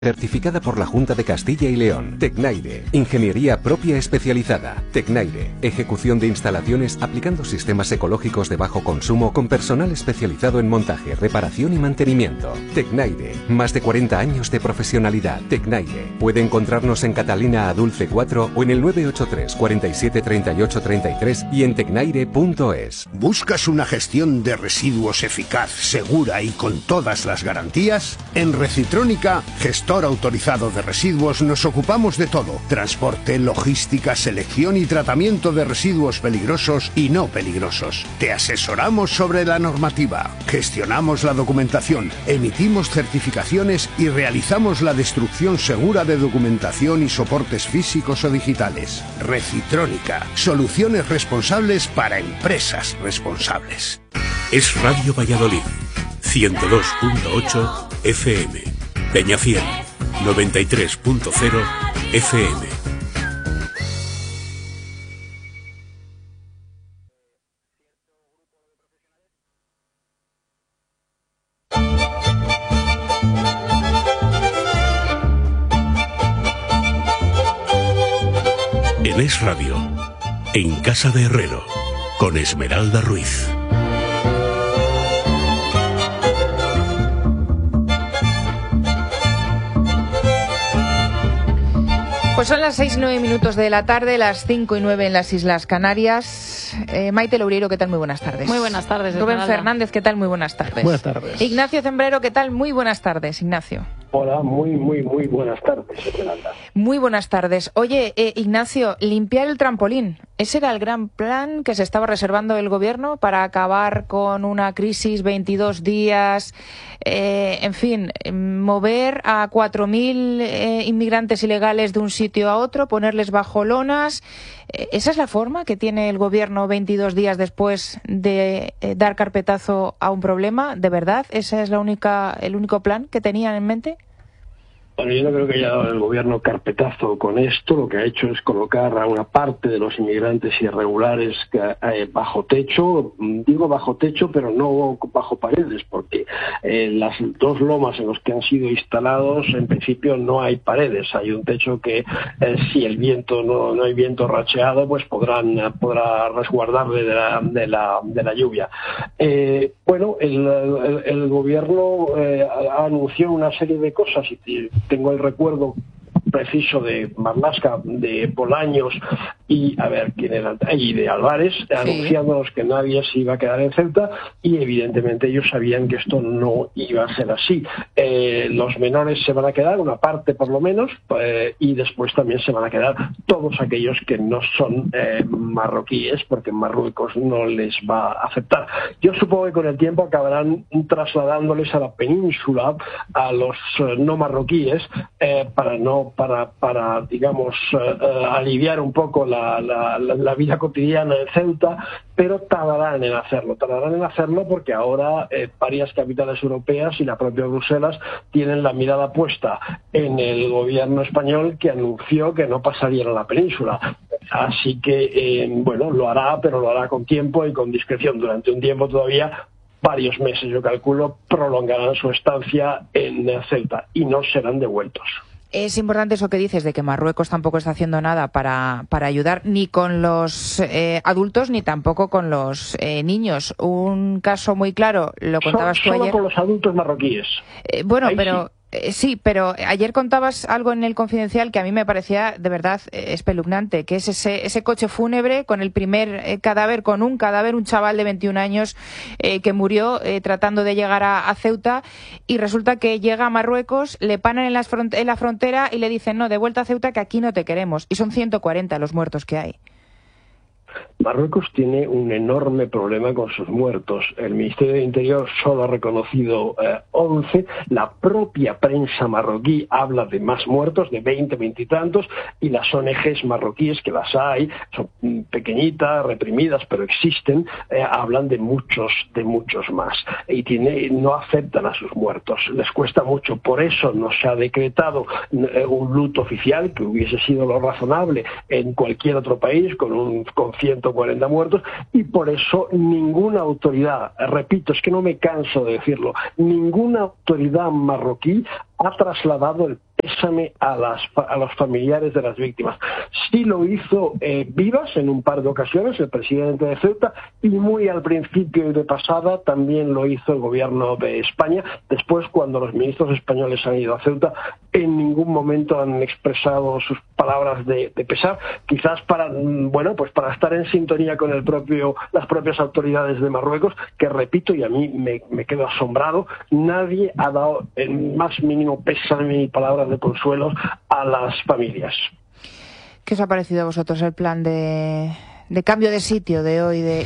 Certificada por la Junta de Castilla y León. Tecnaire. Ingeniería propia especializada. Tecnaire. Ejecución de instalaciones aplicando sistemas ecológicos de bajo consumo con personal especializado en montaje, reparación y mantenimiento. Tecnaire. Más de 40 años de profesionalidad. Tecnaire. Puede encontrarnos en Catalina a Dulce 4 o en el 983 47 38 33 y en tecnaire.es. ¿Buscas una gestión de residuos eficaz, segura y con todas las garantías? En Recitrónica, gestor autorizado de residuos, nos ocupamos de todo: transporte, logística, selección y tratamiento de residuos peligrosos y no peligrosos. Te asesoramos sobre la normativa, gestionamos la documentación, emitimos certificaciones y realizamos la destrucción segura de documentación y soportes físicos o digitales. Recitrónica, soluciones responsables para empresas responsables. Es Radio Valladolid, 102.8 FM. Peñafiel, 93.0 FM. En Es Radio, en Casa de Herrero, con Esmeralda Ruiz. Pues son las 6:09 de la tarde, las 5:09 en las Islas Canarias. Maite Loureiro, ¿qué tal? Muy buenas tardes. Muy buenas tardes. Rubén Esmeralda. Fernández, ¿qué tal? Muy buenas tardes. Buenas tardes. Ignacio Zembrero, ¿qué tal? Muy buenas tardes, Ignacio. Hola, muy buenas tardes, Esmeralda. Muy buenas tardes. Oye, Ignacio, limpiar el trampolín. ¿Ese era el gran plan que se estaba reservando el gobierno para acabar con una crisis 22 días? En fin, mover a 4.000 inmigrantes ilegales de un sitio a otro, ponerles bajo lonas. ¿Esa es la forma que tiene el gobierno 22 días después de dar carpetazo a un problema? ¿De verdad? ¿Ese es el único plan que tenían en mente? Bueno, yo no creo que haya dado el gobierno carpetazo con esto. Lo que ha hecho es colocar a una parte de los inmigrantes irregulares bajo techo. Digo bajo techo, pero no bajo paredes, porque las dos lomas en las que han sido instalados, en principio no hay paredes. Hay un techo que, si el viento no hay viento racheado, pues podrá resguardarle de la lluvia. Bueno, el gobierno anunció una serie de cosas y tengo el recuerdo preciso de Marlaska, de Bolaños y quién era, y de Álvarez, anunciándonos que nadie se iba a quedar en Ceuta, y evidentemente ellos sabían que esto no iba a ser así. Los menores se van a quedar, una parte por lo menos, y después también se van a quedar todos aquellos que no son marroquíes, porque Marruecos no les va a aceptar. Yo supongo que con el tiempo acabarán trasladándoles a la península a los no marroquíes, para digamos, aliviar un poco la vida cotidiana en Ceuta, pero tardarán en hacerlo porque ahora varias capitales europeas y la propia Bruselas tienen la mirada puesta en el gobierno español, que anunció que no pasarían a la península. Así que, lo hará, pero lo hará con tiempo y con discreción. Durante un tiempo todavía, varios meses, yo calculo, prolongarán su estancia en Ceuta y no serán devueltos. Es importante eso que dices de que Marruecos tampoco está haciendo nada para ayudar ni con los adultos ni tampoco con los niños. Un caso muy claro, lo contabas tú ayer. Solo con los adultos marroquíes. Sí, pero ayer contabas algo en El Confidencial que a mí me parecía de verdad espeluznante, que es ese coche fúnebre con el primer cadáver, un chaval de 21 años que murió tratando de llegar a Ceuta, y resulta que llega a Marruecos, le paran en la frontera y le dicen: no, de vuelta a Ceuta, que aquí no te queremos, y son 140 los muertos que hay. Marruecos tiene un enorme problema con sus muertos. El Ministerio de Interior solo ha reconocido 11. La propia prensa marroquí habla de más muertos, de 20 y tantos, y las ONGs marroquíes, que las hay, son pequeñitas, reprimidas, pero existen, hablan de muchos más. Y no aceptan a sus muertos. Les cuesta mucho. Por eso no se ha decretado un luto oficial, que hubiese sido lo razonable en cualquier otro país, con 140 muertos, y por eso ninguna autoridad, repito, es que no me canso de decirlo, ninguna autoridad marroquí ha trasladado el pésame a los familiares de las víctimas. Sí lo hizo Vivas en un par de ocasiones, el presidente de Ceuta, y muy al principio y de pasada también lo hizo el gobierno de España. Después, cuando los ministros españoles han ido a Ceuta, en ningún momento han expresado sus palabras de pesar, quizás para estar en sintonía con las propias autoridades de Marruecos, que repito, y a mí me quedo asombrado, nadie ha dado el más mínimo pésame ni palabras de consuelo a las familias. ¿Qué os ha parecido a vosotros el plan de cambio de sitio de hoy de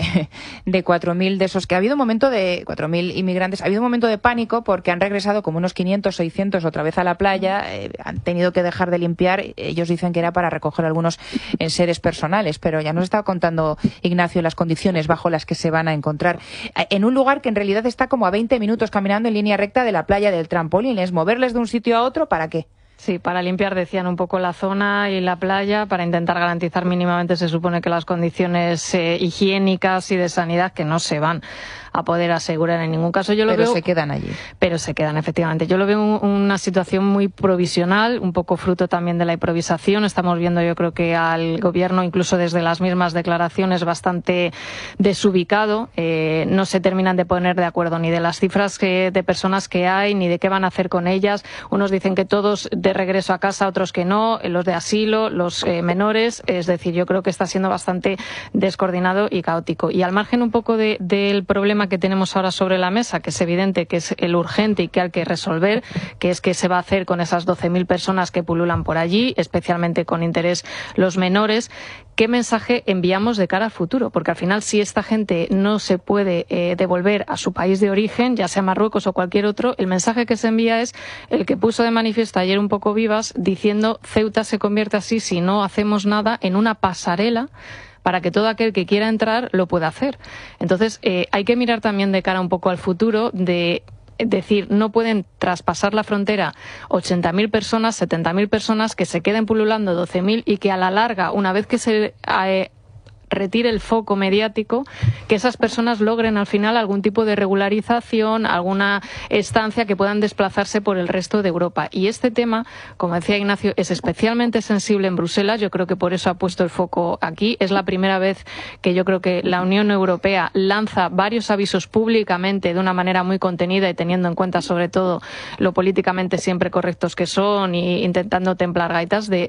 4.000 de esos que ha habido un momento de 4.000 inmigrantes? Ha habido un momento de pánico porque han regresado como unos 500, 600 otra vez a la playa, han tenido que dejar de limpiar. Ellos dicen que era para recoger algunos enseres personales, pero ya nos estaba contando Ignacio las condiciones bajo las que se van a encontrar en un lugar que en realidad está como a 20 minutos caminando en línea recta de la playa del Trampolín. ¿Es moverles de un sitio a otro para qué? Sí, para limpiar, decían, un poco la zona y la playa, para intentar garantizar mínimamente, se supone, que las condiciones higiénicas y de sanidad que no se van a poder asegurar en ningún caso. Pero se quedan allí. Pero se quedan, efectivamente. Yo lo veo una situación muy provisional, un poco fruto también de la improvisación. Estamos viendo, yo creo, que al gobierno, incluso desde las mismas declaraciones, bastante desubicado. No se terminan de poner de acuerdo ni de las cifras de personas que hay, ni de qué van a hacer con ellas. Unos dicen que todos de regreso a casa, otros que no, los de asilo, los menores. Es decir, yo creo que está siendo bastante descoordinado y caótico. Y al margen un poco del problema que tenemos ahora sobre la mesa, que es evidente que es el urgente y que hay que resolver, que es qué se va a hacer con esas 12.000 personas que pululan por allí, especialmente con interés los menores. ¿Qué mensaje enviamos de cara al futuro? Porque al final, si esta gente no se puede devolver a su país de origen, ya sea Marruecos o cualquier otro, el mensaje que se envía es el que puso de manifiesto ayer un poco Vivas, diciendo: Ceuta se convierte así, si no hacemos nada, en una pasarela para que todo aquel que quiera entrar lo pueda hacer. Entonces, hay que mirar también de cara un poco al futuro, de decir, no pueden traspasar la frontera 80.000 personas, 70.000 personas, que se queden pululando 12.000 y que a la larga, una vez que se retire el foco mediático, que esas personas logren al final algún tipo de regularización, alguna estancia, que puedan desplazarse por el resto de Europa. Y este tema, como decía Ignacio, es especialmente sensible en Bruselas. Yo creo que por eso ha puesto el foco aquí. Es la primera vez que yo creo que la Unión Europea lanza varios avisos públicamente de una manera muy contenida y teniendo en cuenta sobre todo lo políticamente siempre correctos que son, y intentando templar gaitas de...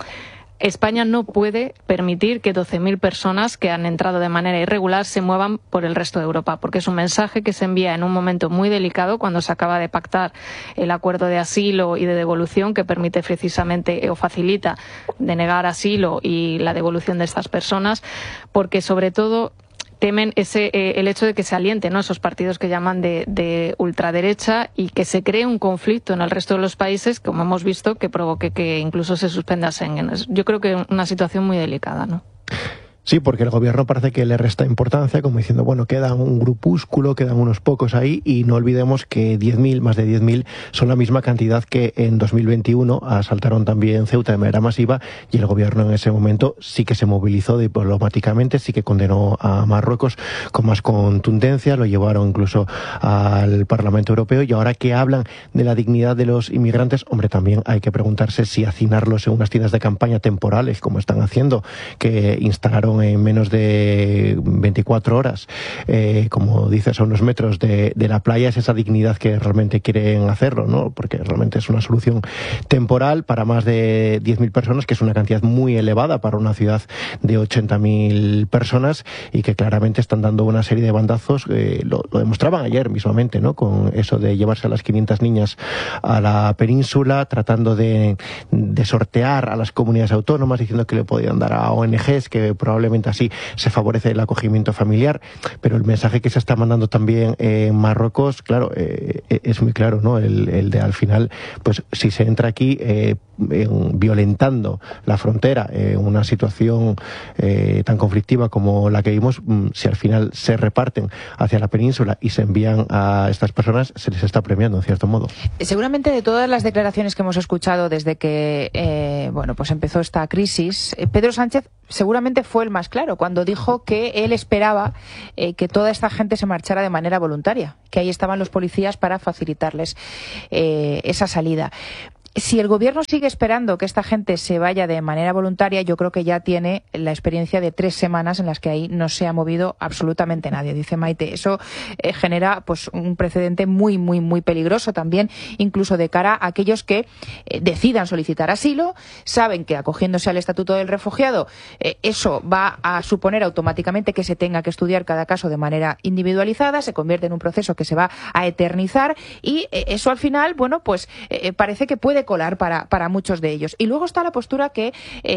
España no puede permitir que 12.000 personas que han entrado de manera irregular se muevan por el resto de Europa, porque es un mensaje que se envía en un momento muy delicado, cuando se acaba de pactar el acuerdo de asilo y de devolución, que permite precisamente o facilita denegar asilo y la devolución de estas personas, porque sobre todo temen el hecho de que se alienten, ¿no?, esos partidos que llaman de ultraderecha, y que se cree un conflicto en el resto de los países, como hemos visto, que provoque que incluso se suspenda Schengen. Yo creo que es una situación muy delicada, ¿no? Sí, porque el gobierno parece que le resta importancia, como diciendo, bueno, quedan un grupúsculo, quedan unos pocos ahí, y no olvidemos que 10.000, más de 10.000, son la misma cantidad que en 2021 asaltaron también Ceuta de manera masiva, y el gobierno en ese momento sí que se movilizó diplomáticamente, sí que condenó a Marruecos con más contundencia, lo llevaron incluso al Parlamento Europeo. Y ahora que hablan de la dignidad de los inmigrantes, hombre, también hay que preguntarse si hacinarlos en unas tiendas de campaña temporales, como están haciendo, que instalaron en menos de 24 horas, como dices, a unos metros de la playa, es esa dignidad que realmente quieren hacerlo, ¿no? Porque realmente es una solución temporal para más de 10.000 personas, que es una cantidad muy elevada para una ciudad de 80.000 personas, y que claramente están dando una serie de bandazos. Lo demostraban ayer mismamente, ¿no?, con eso de llevarse a las 500 niñas a la península, tratando de sortear a las comunidades autónomas, diciendo que le podían dar a ONGs, que probablemente así se favorece el acogimiento familiar. Pero el mensaje que se está mandando también en Marruecos, claro, es muy claro, ¿no? El de, al final, pues si se entra aquí violentando la frontera, una situación tan conflictiva como la que vimos, si al final se reparten hacia la península y se envían a estas personas, se les está premiando en cierto modo. Seguramente, de todas las declaraciones que hemos escuchado desde que pues empezó esta crisis, Pedro Sánchez seguramente fue el más claro cuando dijo que él esperaba que toda esta gente se marchara de manera voluntaria, que ahí estaban los policías para facilitarles esa salida. Si el gobierno sigue esperando que esta gente se vaya de manera voluntaria, yo creo que ya tiene la experiencia de 3 semanas en las que ahí no se ha movido absolutamente nadie, dice Maite. Eso genera pues un precedente muy, muy, muy peligroso también, incluso de cara a aquellos que decidan solicitar asilo, saben que acogiéndose al Estatuto del Refugiado, eso va a suponer automáticamente que se tenga que estudiar cada caso de manera individualizada, se convierte en un proceso que se va a eternizar y eso al final, bueno, pues parece que puede colar para muchos de ellos. Y luego está la postura que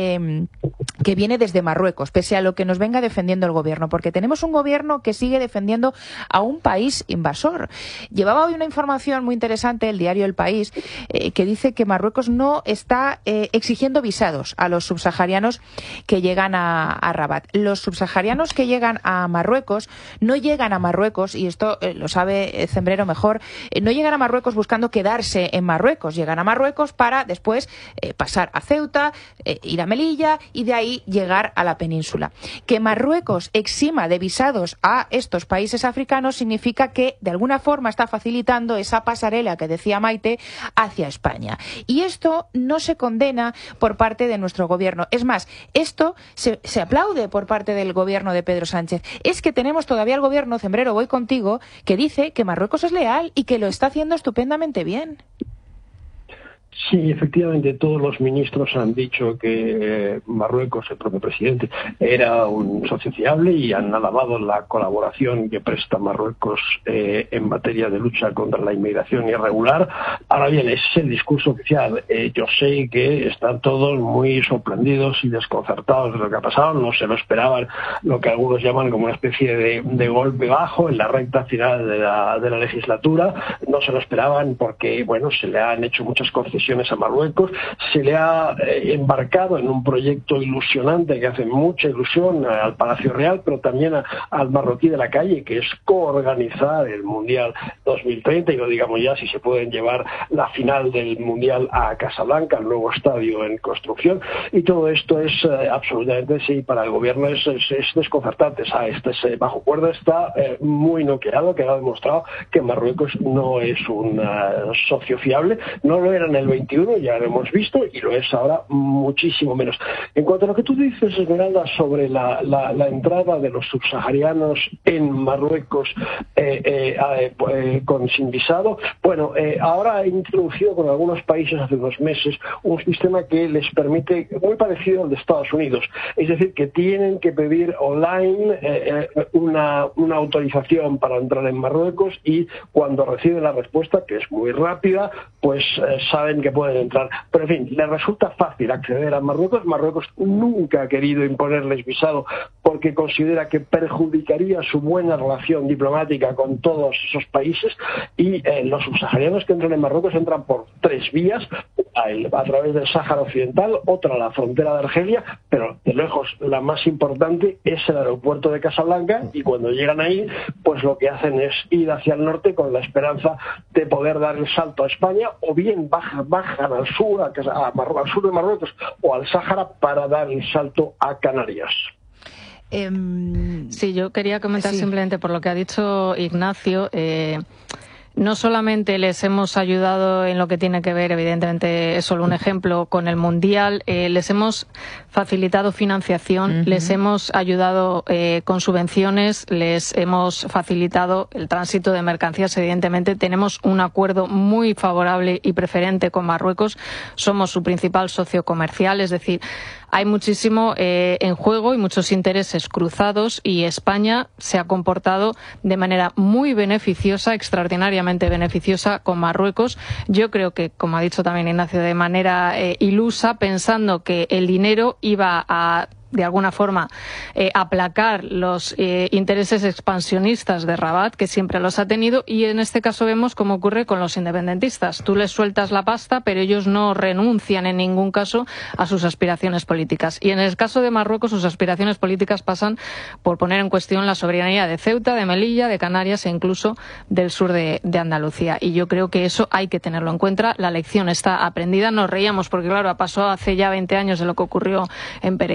viene desde Marruecos, pese a lo que nos venga defendiendo el gobierno, porque tenemos un gobierno que sigue defendiendo a un país invasor. Llevaba hoy una información muy interesante, el diario El País, que dice que Marruecos no está exigiendo visados a los subsaharianos que llegan a Rabat. Los subsaharianos que llegan a Marruecos no llegan a Marruecos, y esto lo sabe Zembrero mejor, no llegan a Marruecos buscando quedarse en Marruecos, llegan a Marruecos para después pasar a Ceuta, ir a Melilla y de ahí llegar a la península. Que Marruecos exima de visados a estos países africanos significa que de alguna forma está facilitando esa pasarela que decía Maite hacia España. Y esto no se condena por parte de nuestro gobierno. Es más, esto se aplaude por parte del gobierno de Pedro Sánchez. Es que tenemos todavía el gobierno, Zembrero, voy contigo, que dice que Marruecos es leal y que lo está haciendo estupendamente bien. Sí, efectivamente, todos los ministros han dicho que Marruecos, el propio presidente, era un socio fiable y han alabado la colaboración que presta Marruecos en materia de lucha contra la inmigración irregular. Ahora bien, ese es el discurso oficial. Yo sé que están todos muy sorprendidos y desconcertados de lo que ha pasado. No se lo esperaban, lo que algunos llaman como una especie de golpe bajo en la recta final de la legislatura. No se lo esperaban porque, bueno, se le han hecho muchas concesiones a Marruecos, se le ha embarcado en un proyecto ilusionante que hace mucha ilusión al Palacio Real, pero también al marroquí de la calle, que es coorganizar el Mundial 2030, y no digamos ya si se pueden llevar la final del Mundial a Casablanca, el nuevo estadio en construcción, y todo esto es absolutamente, sí, para el gobierno es desconcertante. Este bajo cuerda está muy noqueado, que ha demostrado que Marruecos no es un socio fiable, no lo era en el 21, ya lo hemos visto, y lo es ahora muchísimo menos. En cuanto a lo que tú dices, Esmeralda, sobre la entrada de los subsaharianos en Marruecos sin visado, bueno, ahora ha introducido con algunos países hace 2 meses un sistema que les permite, muy parecido al de Estados Unidos, es decir, que tienen que pedir online una autorización para entrar en Marruecos, y cuando reciben la respuesta, que es muy rápida, pues saben que pueden entrar. Pero en fin, les resulta fácil acceder a Marruecos. Marruecos nunca ha querido imponerles visado porque considera que perjudicaría su buena relación diplomática con todos esos países, y los subsaharianos que entran en Marruecos entran por 3 vías, a través del Sáhara Occidental, otra a la frontera de Argelia, pero de lejos la más importante es el aeropuerto de Casablanca, y cuando llegan ahí, pues lo que hacen es ir hacia el norte con la esperanza de poder dar el salto a España, o bien bajan al sur, al sur de Marruecos o al Sáhara para dar el salto a Canarias. Sí, yo quería comentar simplemente por lo que ha dicho Ignacio. No solamente les hemos ayudado en lo que tiene que ver, evidentemente es solo un ejemplo, con el Mundial, les hemos facilitado financiación, les hemos ayudado con subvenciones, les hemos facilitado el tránsito de mercancías. Evidentemente tenemos un acuerdo muy favorable y preferente con Marruecos, somos su principal socio comercial, es decir, hay muchísimo en juego y muchos intereses cruzados, y España se ha comportado de manera muy beneficiosa, extraordinariamente beneficiosa con Marruecos. Yo creo que, como ha dicho también Ignacio, de manera ilusa, pensando que el dinero iba a de alguna forma aplacar los intereses expansionistas de Rabat, que siempre los ha tenido, y en este caso vemos cómo ocurre con los independentistas. Tú les sueltas la pasta, pero ellos no renuncian en ningún caso a sus aspiraciones políticas. Y en el caso de Marruecos, sus aspiraciones políticas pasan por poner en cuestión la soberanía de Ceuta, de Melilla, de Canarias e incluso del sur de Andalucía. Y yo creo que eso hay que tenerlo en cuenta. La lección está aprendida. Nos reíamos porque, claro, pasó hace ya 20 años de lo que ocurrió en Perejil.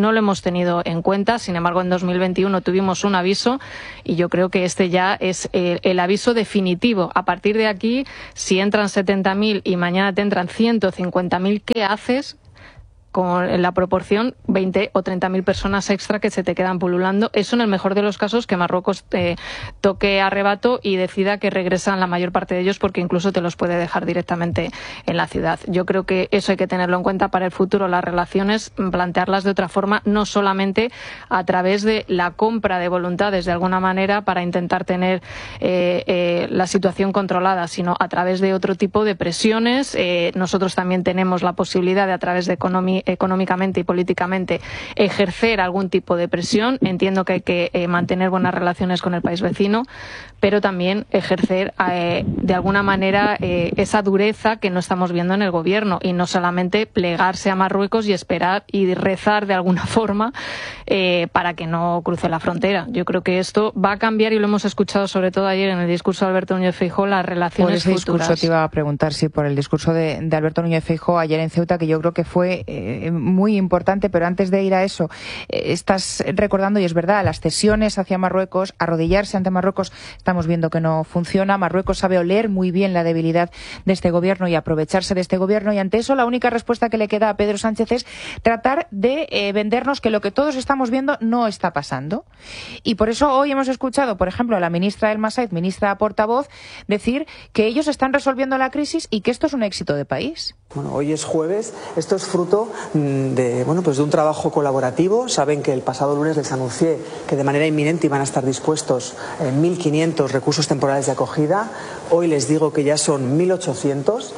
no lo hemos tenido en cuenta. Sin embargo, en 2021 tuvimos un aviso y yo creo que este ya es el aviso definitivo. A partir de aquí, si entran 70.000 y mañana te entran 150.000, ¿qué haces con la proporción 20 o 30.000 personas extra que se te quedan pululando? Eso en el mejor de los casos, que Marruecos toque arrebato y decida que regresan la mayor parte de ellos, porque incluso te los puede dejar directamente en la ciudad. Yo creo que eso hay que tenerlo en cuenta para el futuro, las relaciones, plantearlas de otra forma, no solamente a través de la compra de voluntades de alguna manera para intentar tener la situación controlada, sino a través de otro tipo de presiones. Nosotros también tenemos la posibilidad de, a través de económicamente y políticamente, ejercer algún tipo de presión. Entiendo que hay que mantener buenas relaciones con el país vecino, pero también ejercer de alguna manera esa dureza que no estamos viendo en el gobierno, y no solamente plegarse a Marruecos y esperar y rezar de alguna forma para que no cruce la frontera. Yo creo que esto va a cambiar, y lo hemos escuchado sobre todo ayer en el discurso de Alberto Núñez Feijóo, las relaciones futuras. Por ese discurso te iba a preguntar, sí, por el discurso de Alberto Núñez Feijóo ayer en Ceuta, que yo creo que fue muy importante. Pero antes de ir a eso, estás recordando, y es verdad, las cesiones hacia Marruecos, arrodillarse ante Marruecos, estamos viendo que no funciona. Marruecos sabe oler muy bien la debilidad de este gobierno y aprovecharse de este gobierno, y ante eso la única respuesta que le queda a Pedro Sánchez es tratar de vendernos que lo que todos estamos viendo no está pasando. Y por eso hoy hemos escuchado, por ejemplo, a la ministra El Masaid, ministra portavoz, decir que ellos están resolviendo la crisis y que esto es un éxito de país. Bueno, hoy es jueves. Esto es fruto de un trabajo colaborativo. Saben que el pasado lunes les anuncié que de manera inminente iban a estar dispuestos 1.500 recursos temporales de acogida. Hoy les digo que ya son 1.800.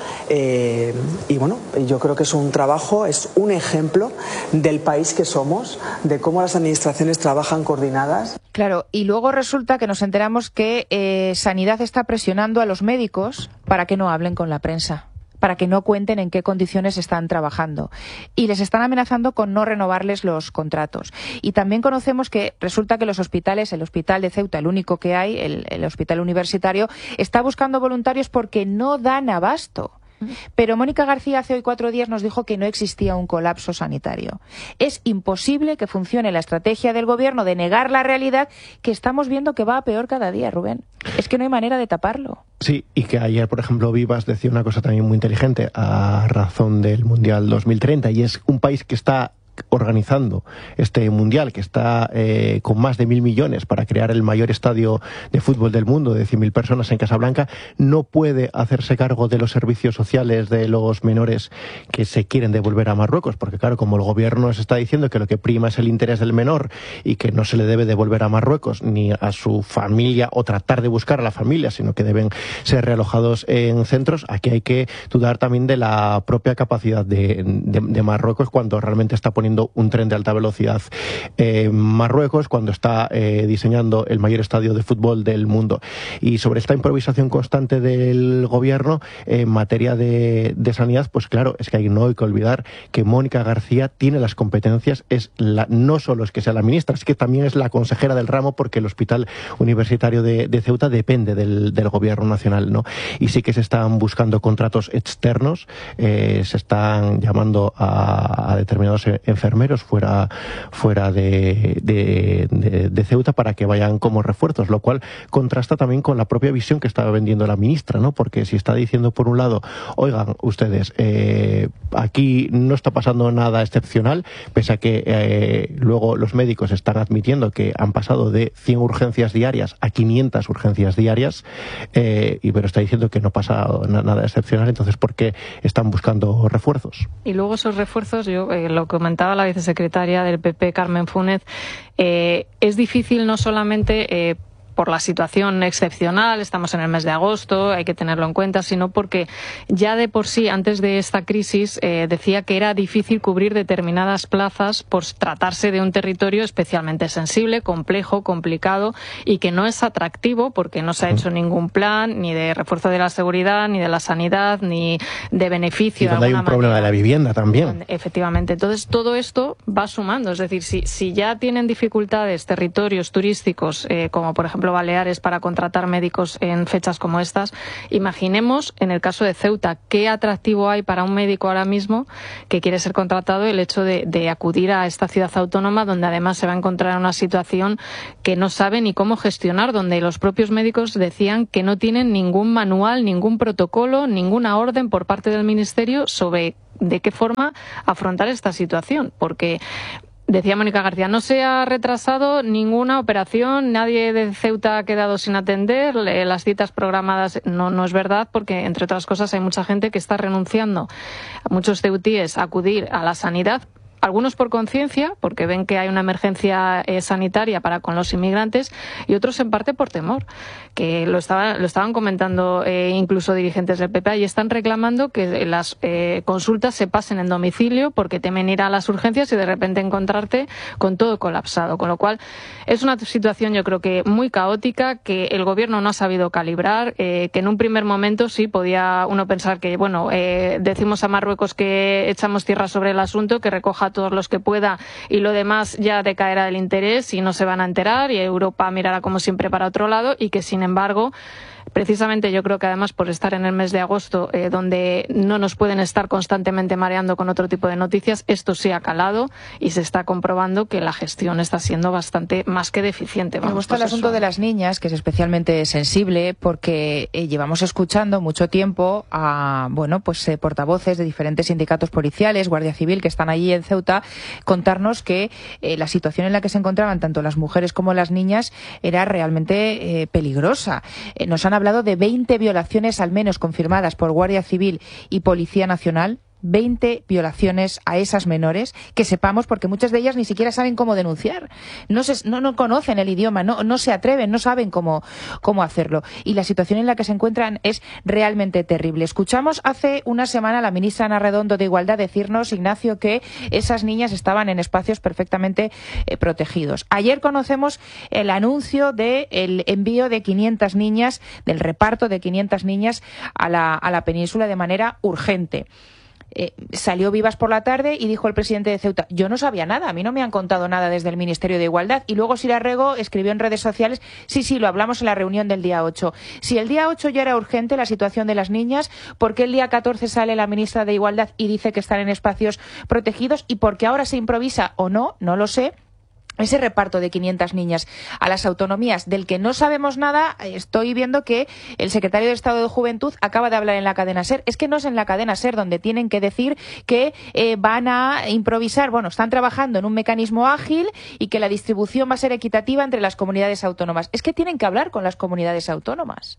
Y yo creo que es un trabajo, es un ejemplo del país que somos, de cómo las administraciones trabajan coordinadas. Claro, y luego resulta que nos enteramos que Sanidad está presionando a los médicos para que no hablen con la prensa, para que no cuenten en qué condiciones están trabajando, y les están amenazando con no renovarles los contratos. Y también conocemos que resulta que los hospitales, el hospital de Ceuta, el único que hay, el hospital universitario, está buscando voluntarios porque no dan abasto. Pero Mónica García hace hoy 4 días nos dijo que no existía un colapso sanitario. Es imposible que funcione la estrategia del gobierno de negar la realidad, que estamos viendo que va a peor cada día, Rubén. Es que no hay manera de taparlo. Sí, y que ayer, por ejemplo, Vivas decía una cosa también muy inteligente a razón del Mundial 2030, y es un país que está organizando este mundial, que está con más de 1.000 millones para crear el mayor estadio de fútbol del mundo, de 100.000 personas en Casablanca, no puede hacerse cargo de los servicios sociales de los menores que se quieren devolver a Marruecos, porque claro, como el gobierno se está diciendo que lo que prima es el interés del menor y que no se le debe devolver a Marruecos ni a su familia, o tratar de buscar a la familia, sino que deben ser realojados en centros, aquí hay que dudar también de la propia capacidad de Marruecos, cuando realmente está poniendo un tren de alta velocidad Marruecos, cuando está diseñando el mayor estadio de fútbol del mundo. Y sobre esta improvisación constante del gobierno en materia de sanidad, pues claro, es que no hay que olvidar que Mónica García tiene las competencias, no solo es que sea la ministra, es que también es la consejera del ramo, porque el Hospital Universitario de Ceuta depende del gobierno nacional, ¿no? Y sí que se están buscando contratos externos, se están llamando a determinados enfermeros fuera de Ceuta para que vayan como refuerzos, lo cual contrasta también con la propia visión que estaba vendiendo la ministra, ¿no? Porque si está diciendo por un lado, oigan ustedes, aquí no está pasando nada excepcional, pese a que luego los médicos están admitiendo que han pasado de 100 urgencias diarias a 500 urgencias diarias, pero está diciendo que no pasa nada excepcional, entonces ¿por qué están buscando refuerzos? Y luego esos refuerzos, yo lo comentaba la vicesecretaria del PP, Carmen Fúnez, es difícil no solamente por la situación excepcional, estamos en el mes de agosto, hay que tenerlo en cuenta, sino porque ya de por sí, antes de esta crisis, decía que era difícil cubrir determinadas plazas por tratarse de un territorio especialmente sensible, complejo, complicado, y que no es atractivo porque no se ha hecho ningún plan ni de refuerzo de la seguridad, ni de la sanidad, ni de beneficio. Y donde hay un problema de la vivienda también. Efectivamente. Entonces, todo esto va sumando. Es decir, si ya tienen dificultades territorios turísticos, como por ejemplo ejemplo, Baleares para contratar médicos en fechas como estas. Imaginemos, en el caso de Ceuta, qué atractivo hay para un médico ahora mismo que quiere ser contratado el hecho de acudir a esta ciudad autónoma, donde además se va a encontrar en una situación que no sabe ni cómo gestionar, donde los propios médicos decían que no tienen ningún manual, ningún protocolo, ninguna orden por parte del Ministerio sobre de qué forma afrontar esta situación, porque decía Mónica García, no se ha retrasado ninguna operación, nadie de Ceuta ha quedado sin atender, las citas programadas no es verdad, porque entre otras cosas hay mucha gente que está renunciando, muchos ceutíes, a acudir a la sanidad, algunos por conciencia, porque ven que hay una emergencia sanitaria para con los inmigrantes, y otros en parte por temor, que lo estaban comentando incluso dirigentes del PP, y están reclamando que las consultas se pasen en domicilio porque temen ir a las urgencias y de repente encontrarte con todo colapsado. Con lo cual, es una situación yo creo que muy caótica, que el gobierno no ha sabido calibrar, que en un primer momento sí podía uno pensar que, bueno, decimos a Marruecos que echamos tierra sobre el asunto, que recoja todos los que pueda y lo demás ya decaerá del interés y no se van a enterar y Europa mirará como siempre para otro lado, y que sin embargo precisamente yo creo que además por estar en el mes de agosto donde no nos pueden estar constantemente mareando con otro tipo de noticias, esto sí ha calado y se está comprobando que la gestión está siendo bastante más que deficiente. Me gusta el asunto de las niñas, que es especialmente sensible porque llevamos escuchando mucho tiempo a portavoces de diferentes sindicatos policiales, Guardia Civil, que están allí en Ceuta, contarnos que la situación en la que se encontraban tanto las mujeres como las niñas era realmente peligrosa. Nos han hablado de 20 violaciones al menos confirmadas por Guardia Civil y Policía Nacional. 20 violaciones a esas menores, que sepamos, porque muchas de ellas ni siquiera saben cómo denunciar, no conocen el idioma, no se atreven, no saben cómo hacerlo, y la situación en la que se encuentran es realmente terrible. Escuchamos hace una semana a la ministra Ana Redondo de Igualdad decirnos, Ignacio, que esas niñas estaban en espacios perfectamente protegidos. Ayer conocemos el anuncio del envío de 500 niñas, del reparto de 500 niñas a la península de manera urgente. Salió Vivas por la tarde y dijo el presidente de Ceuta, yo no sabía nada, a mí no me han contado nada desde el Ministerio de Igualdad. Y luego Sira Rego escribió en redes sociales, sí, lo hablamos en la reunión del día 8. Si el día 8 ya era urgente la situación de las niñas, ¿por qué el día 14 sale la ministra de Igualdad y dice que están en espacios protegidos? ¿Y por qué ahora se improvisa o no lo sé? Ese reparto de 500 niñas a las autonomías del que no sabemos nada. Estoy viendo que el secretario de Estado de Juventud acaba de hablar en la cadena SER. Es que no es en la cadena SER donde tienen que decir que van a improvisar. Bueno, están trabajando en un mecanismo ágil y que la distribución va a ser equitativa entre las comunidades autónomas. Es que tienen que hablar con las comunidades autónomas.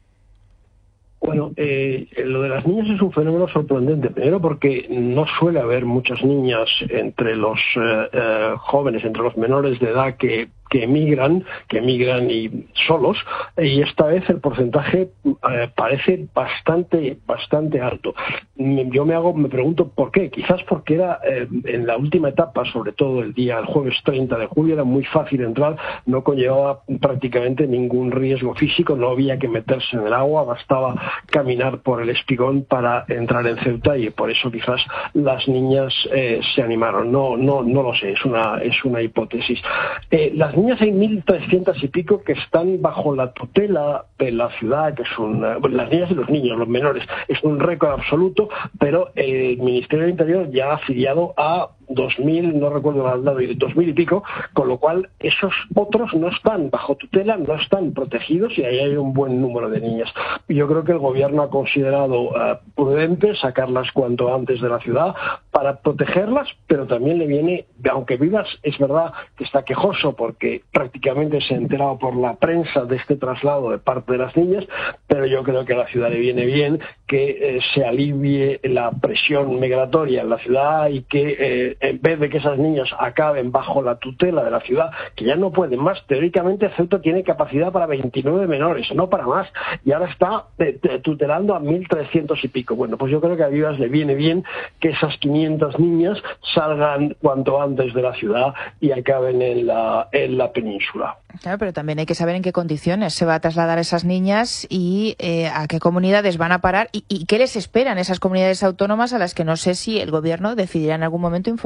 Bueno, lo de las niñas es un fenómeno sorprendente. Primero porque no suele haber muchas niñas entre los jóvenes, entre los menores de edad que emigran y solos, y esta vez el porcentaje parece bastante alto. Yo me pregunto por qué. Quizás porque era en la última etapa, sobre todo el jueves 30 de julio, era muy fácil entrar, no conllevaba prácticamente ningún riesgo físico, no había que meterse en el agua, bastaba caminar por el espigón para entrar en Ceuta, y por eso quizás las niñas se animaron. No lo sé, es una hipótesis. Las niñas hay 1.300 y pico que están bajo la tutela de la ciudad, que son las niñas y los niños, los menores. Es un récord absoluto, pero el Ministerio del Interior ya ha afiliado a 2.000, no recuerdo el dato, 2.000 y pico, con lo cual esos otros no están bajo tutela, no están protegidos, y ahí hay un buen número de niñas. Yo creo que el gobierno ha considerado prudente sacarlas cuanto antes de la ciudad para protegerlas, pero también le viene, aunque Vivas es verdad que está quejoso porque prácticamente se ha enterado por la prensa de este traslado de parte de las niñas, pero yo creo que a la ciudad le viene bien que se alivie la presión migratoria en la ciudad y que en vez de que esas niñas acaben bajo la tutela de la ciudad, que ya no pueden más. Teóricamente Ceuta tiene capacidad para 29 menores, no para más, y ahora está tutelando a 1.300 y pico. Bueno, pues yo creo que a Vivas le viene bien que esas 500 niñas salgan cuanto antes de la ciudad y acaben en la península. Claro, pero también hay que saber en qué condiciones se va a trasladar a esas niñas y a qué comunidades van a parar y qué les esperan esas comunidades autónomas a las que no sé si el gobierno decidirá en algún momento informar.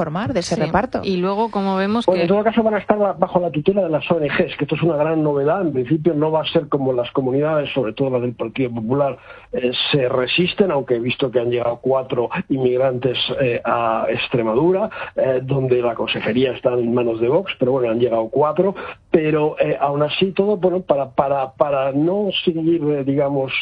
informar de ese reparto. Y luego, como vemos en todo caso van a estar bajo la tutela de las ONGs, que esto es una gran novedad. En principio no va a ser como las comunidades, sobre todo las del Partido Popular, se resisten, aunque he visto que han llegado 4 inmigrantes a Extremadura, donde la consejería está en manos de Vox, pero bueno, han llegado 4, pero aún así todo, bueno, para no seguir, digamos,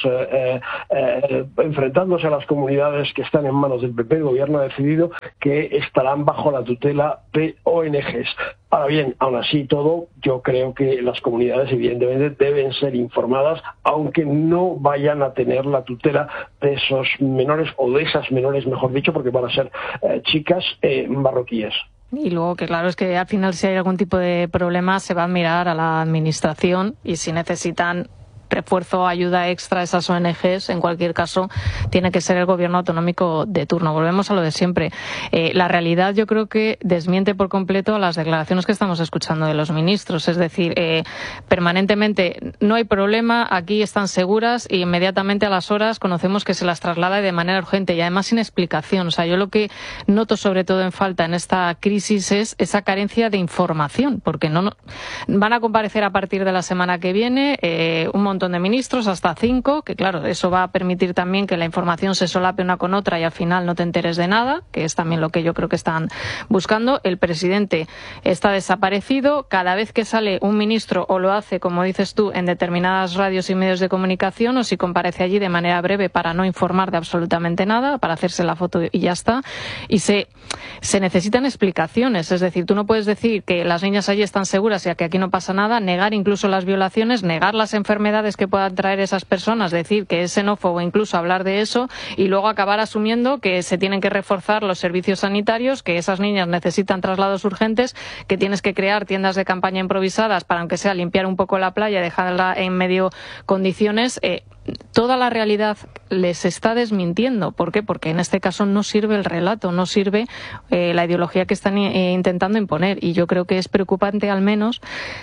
enfrentándose a las comunidades que están en manos del PP, el gobierno ha decidido que estarán bajo la tutela de ONGs. Ahora bien, aún así todo, yo creo que las comunidades evidentemente deben ser informadas, aunque no vayan a tener la tutela de esos menores, o de esas menores, mejor dicho, porque van a ser chicas marroquíes. Y luego, que claro, es que al final si hay algún tipo de problema se va a mirar a la administración, y si necesitan refuerzo o ayuda extra a esas ONGs, en cualquier caso tiene que ser el gobierno autonómico de turno. Volvemos a lo de siempre. La realidad, yo creo que desmiente por completo las declaraciones que estamos escuchando de los ministros. Es decir, permanentemente no hay problema, aquí están seguras, y inmediatamente a las horas conocemos que se las traslada de manera urgente, y además sin explicación. O sea, yo lo que noto sobre todo en falta en esta crisis es esa carencia de información, porque no van a comparecer a partir de la semana que viene un montón de ministros, hasta 5, que claro, eso va a permitir también que la información se solape una con otra y al final no te enteres de nada, que es también lo que yo creo que están buscando. El presidente está desaparecido. Cada vez que sale un ministro, o lo hace, como dices tú, en determinadas radios y medios de comunicación, o si comparece allí de manera breve para no informar de absolutamente nada, para hacerse la foto y ya está. Y se necesitan explicaciones. Es decir, tú no puedes decir que las niñas allí están seguras y que aquí no pasa nada, negar incluso las violaciones, negar las enfermedades que puedan traer esas personas, decir que es xenófobo incluso hablar de eso, y luego acabar asumiendo que se tienen que reforzar los servicios sanitarios, que esas niñas necesitan traslados urgentes, que tienes que crear tiendas de campaña improvisadas para, aunque sea, limpiar un poco la playa, dejarla en medio condiciones. Toda la realidad les está desmintiendo. ¿Por qué? Porque en este caso no sirve el relato, no sirve la ideología que están intentando imponer, y yo creo que es preocupante, al menos,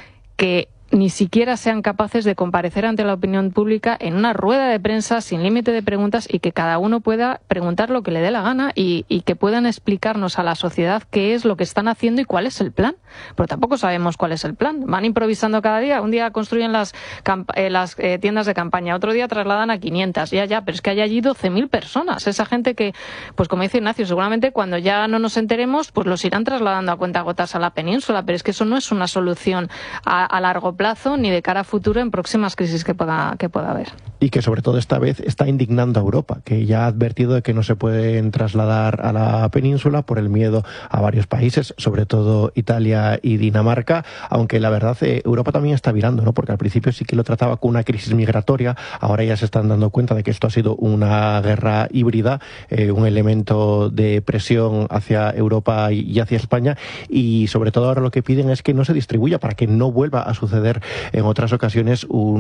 que ni siquiera sean capaces de comparecer ante la opinión pública en una rueda de prensa sin límite de preguntas, y que cada uno pueda preguntar lo que le dé la gana, y que puedan explicarnos a la sociedad qué es lo que están haciendo y cuál es el plan. Pero tampoco sabemos cuál es el plan. Van improvisando cada día. Un día construyen las tiendas de campaña, otro día trasladan a 500. Ya, pero es que hay allí 12.000 personas. Esa gente que, pues como dice Ignacio, seguramente cuando ya no nos enteremos, pues los irán trasladando a cuentagotas a la península. Pero es que eso no es una solución a largo plazo, ni de cara a futuro en próximas crisis que pueda haber. Y que sobre todo esta vez está indignando a Europa, que ya ha advertido de que no se pueden trasladar a la península por el miedo a varios países, sobre todo Italia y Dinamarca, aunque la verdad Europa también está virando, ¿no? Porque al principio sí que lo trataba como una crisis migratoria, ahora ya se están dando cuenta de que esto ha sido una guerra híbrida, un elemento de presión hacia Europa y hacia España, y sobre todo ahora lo que piden es que no se distribuya, para que no vuelva a suceder en otras ocasiones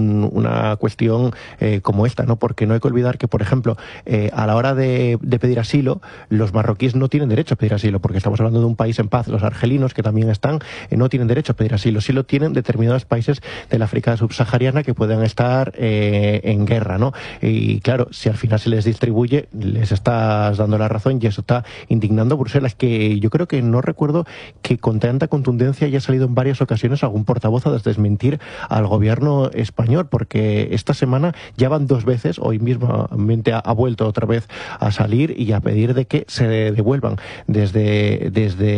una cuestión como esta, ¿no? Porque no hay que olvidar que, por ejemplo, a la hora de pedir asilo, los marroquíes no tienen derecho a pedir asilo, porque estamos hablando de un país en paz. Los argelinos, que también están, no tienen derecho a pedir asilo. Sí lo tienen determinados países de la África subsahariana que puedan estar en guerra, ¿no? Y claro, si al final se les distribuye, les estás dando la razón, y eso está indignando a Bruselas, que yo creo que no recuerdo que con tanta contundencia haya salido en varias ocasiones algún portavoz a desmentir al gobierno español, porque esta semana ya van 2 veces, hoy mismamente ha vuelto otra vez a salir y a pedir de que se devuelvan desde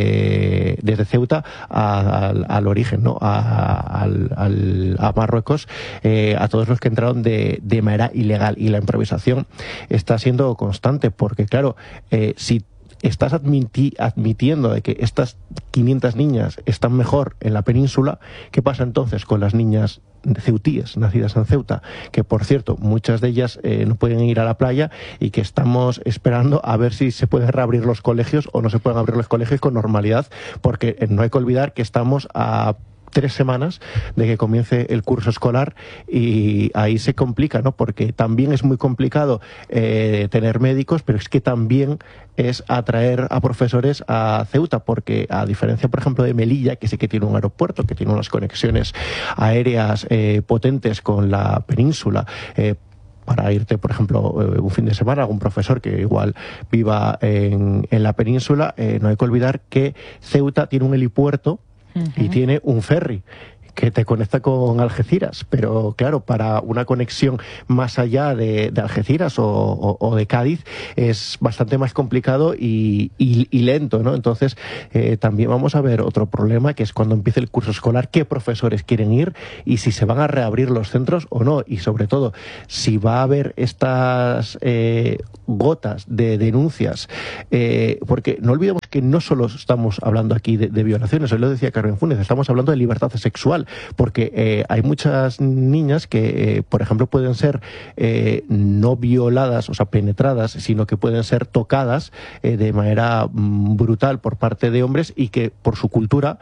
Ceuta al origen, ¿no? a Marruecos, a todos los que entraron de manera ilegal. Y la improvisación está siendo constante, porque claro, si estás admitiendo de que estas 500 niñas están mejor en la península, ¿qué pasa entonces con las niñas ceutíes nacidas en Ceuta? Que, por cierto, muchas de ellas no pueden ir a la playa, y que estamos esperando a ver si se pueden reabrir los colegios o no se pueden abrir los colegios con normalidad, porque no hay que olvidar que estamos a 3 semanas de que comience el curso escolar, y ahí se complica, ¿no? Porque también es muy complicado tener médicos, pero es que también es atraer a profesores a Ceuta, porque a diferencia, por ejemplo, de Melilla, que sí que tiene un aeropuerto, que tiene unas conexiones aéreas potentes con la península, para irte, por ejemplo, un fin de semana, algún profesor que igual viva en la península, no hay que olvidar que Ceuta tiene un helipuerto y tiene un ferry que te conecta con Algeciras, pero claro, para una conexión más allá de Algeciras o de Cádiz es bastante más complicado y lento, ¿no? Entonces también vamos a ver otro problema, que es cuando empiece el curso escolar, qué profesores quieren ir y si se van a reabrir los centros o no, y sobre todo si va a haber estas gotas de denuncias, porque no olvidemos que no solo estamos hablando aquí de violaciones, hoy lo decía Carmen Funes, estamos hablando de libertad sexual, porque hay muchas niñas que, por ejemplo, pueden ser no violadas, o sea, penetradas, sino que pueden ser tocadas de manera brutal por parte de hombres y que por su cultura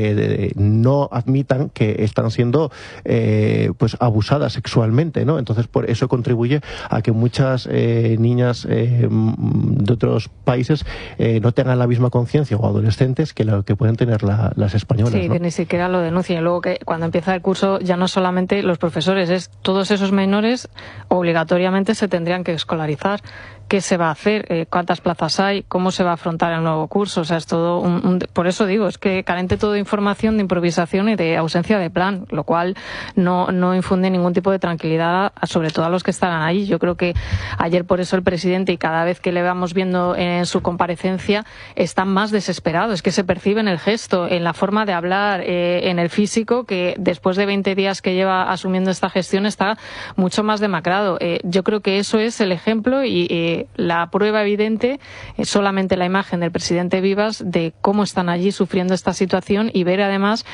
no admitan que están siendo pues abusadas sexualmente, ¿no? Entonces, por eso contribuye a que muchas niñas de otros países no tengan la misma conciencia, o adolescentes, que lo que pueden tener las españolas, sí, ¿no? Que ni siquiera lo denuncien. Y luego que cuando empieza el curso ya no solamente los profesores, es todos esos menores obligatoriamente se tendrían que escolarizar. ¿Qué se va a hacer? ¿Cuántas plazas hay? ¿Cómo se va a afrontar el nuevo curso? O sea, es todo por eso digo, es que carente todo de información, de improvisación y de ausencia de plan, lo cual no infunde ningún tipo de tranquilidad, sobre todo a los que estarán ahí. Yo creo que ayer por eso el presidente, y cada vez que le vamos viendo en su comparecencia, está más desesperado. Es que se percibe en el gesto, en la forma de hablar, en el físico, que después de 20 días que lleva asumiendo esta gestión está mucho más demacrado. Yo creo que eso es el ejemplo y la prueba evidente es solamente la imagen del presidente Vivas de cómo están allí sufriendo esta situación, y ver además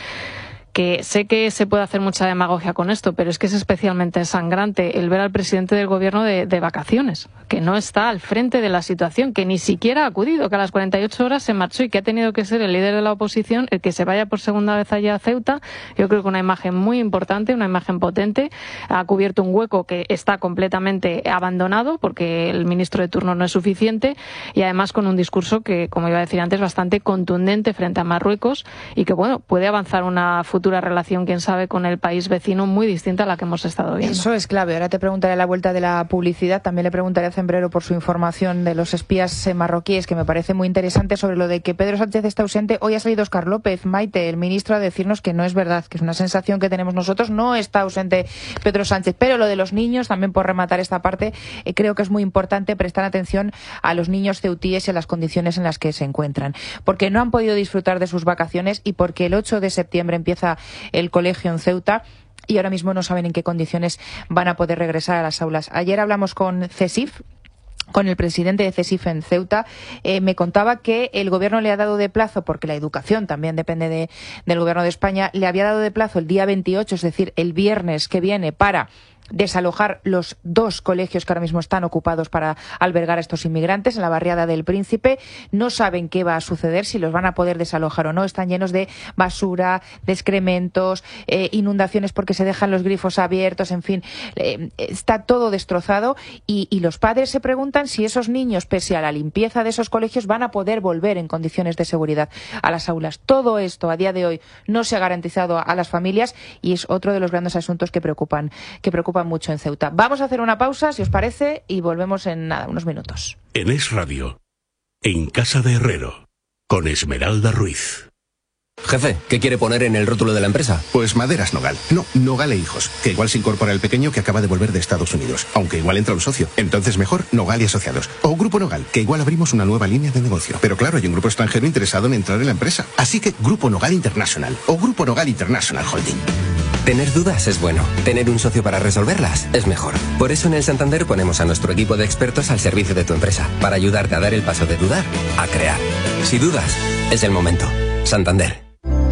que sé que se puede hacer mucha demagogia con esto, pero es que es especialmente sangrante el ver al presidente del gobierno de vacaciones, que no está al frente de la situación, que ni siquiera ha acudido, que a las 48 horas se marchó y que ha tenido que ser el líder de la oposición el que se vaya por segunda vez allá a Ceuta. Yo creo que una imagen muy importante, una imagen potente, ha cubierto un hueco que está completamente abandonado porque el ministro de turno no es suficiente, y además con un discurso que, como iba a decir antes, bastante contundente frente a Marruecos, y que bueno, puede avanzar una futura relación, quién sabe, con el país vecino muy distinta a la que hemos estado viendo. Eso es clave. Ahora te preguntaré a la vuelta de la publicidad. También le preguntaré a Zembrero por su información de los espías marroquíes, que me parece muy interesante, sobre lo de que Pedro Sánchez está ausente. Hoy ha salido Óscar López, Maite, el ministro, a decirnos que no es verdad, que es una sensación que tenemos nosotros. No está ausente Pedro Sánchez. Pero lo de los niños, también por rematar esta parte, creo que es muy importante prestar atención a los niños ceutíes y a las condiciones en las que se encuentran, porque no han podido disfrutar de sus vacaciones y porque el 8 de septiembre empieza el colegio en Ceuta y ahora mismo no saben en qué condiciones van a poder regresar a las aulas. Ayer hablamos con CESIF, con el presidente de CESIF en Ceuta. Me contaba que el gobierno le ha dado de plazo, porque la educación también depende del gobierno de España, le había dado de plazo el día 28, es decir, el viernes que viene, para desalojar los 2 colegios que ahora mismo están ocupados para albergar a estos inmigrantes en la barriada del Príncipe. No saben qué va a suceder, si los van a poder desalojar o no. Están llenos de basura, de excrementos, inundaciones porque se dejan los grifos abiertos, en fin, está todo destrozado, y los padres se preguntan si esos niños, pese a la limpieza de esos colegios, van a poder volver en condiciones de seguridad a las aulas. Todo esto a día de hoy no se ha garantizado a las familias, y es otro de los grandes asuntos que preocupan mucho en Ceuta. Vamos a hacer una pausa, si os parece, y volvemos en nada, unos minutos. En Es Radio, en Casa de Herrero, con Esmeralda Ruiz. Jefe, ¿qué quiere poner en el rótulo de la empresa? Pues Maderas Nogal. No, Nogal e Hijos, que igual se incorpora el pequeño que acaba de volver de Estados Unidos, aunque igual entra un socio. Entonces mejor Nogal y Asociados. O Grupo Nogal, que igual abrimos una nueva línea de negocio. Pero claro, hay un grupo extranjero interesado en entrar en la empresa. Así que Grupo Nogal International o Grupo Nogal International Holding. Tener dudas es bueno. Tener un socio para resolverlas es mejor. Por eso en el Santander ponemos a nuestro equipo de expertos al servicio de tu empresa, para ayudarte a dar el paso de dudar a crear. Si dudas, es el momento. Santander.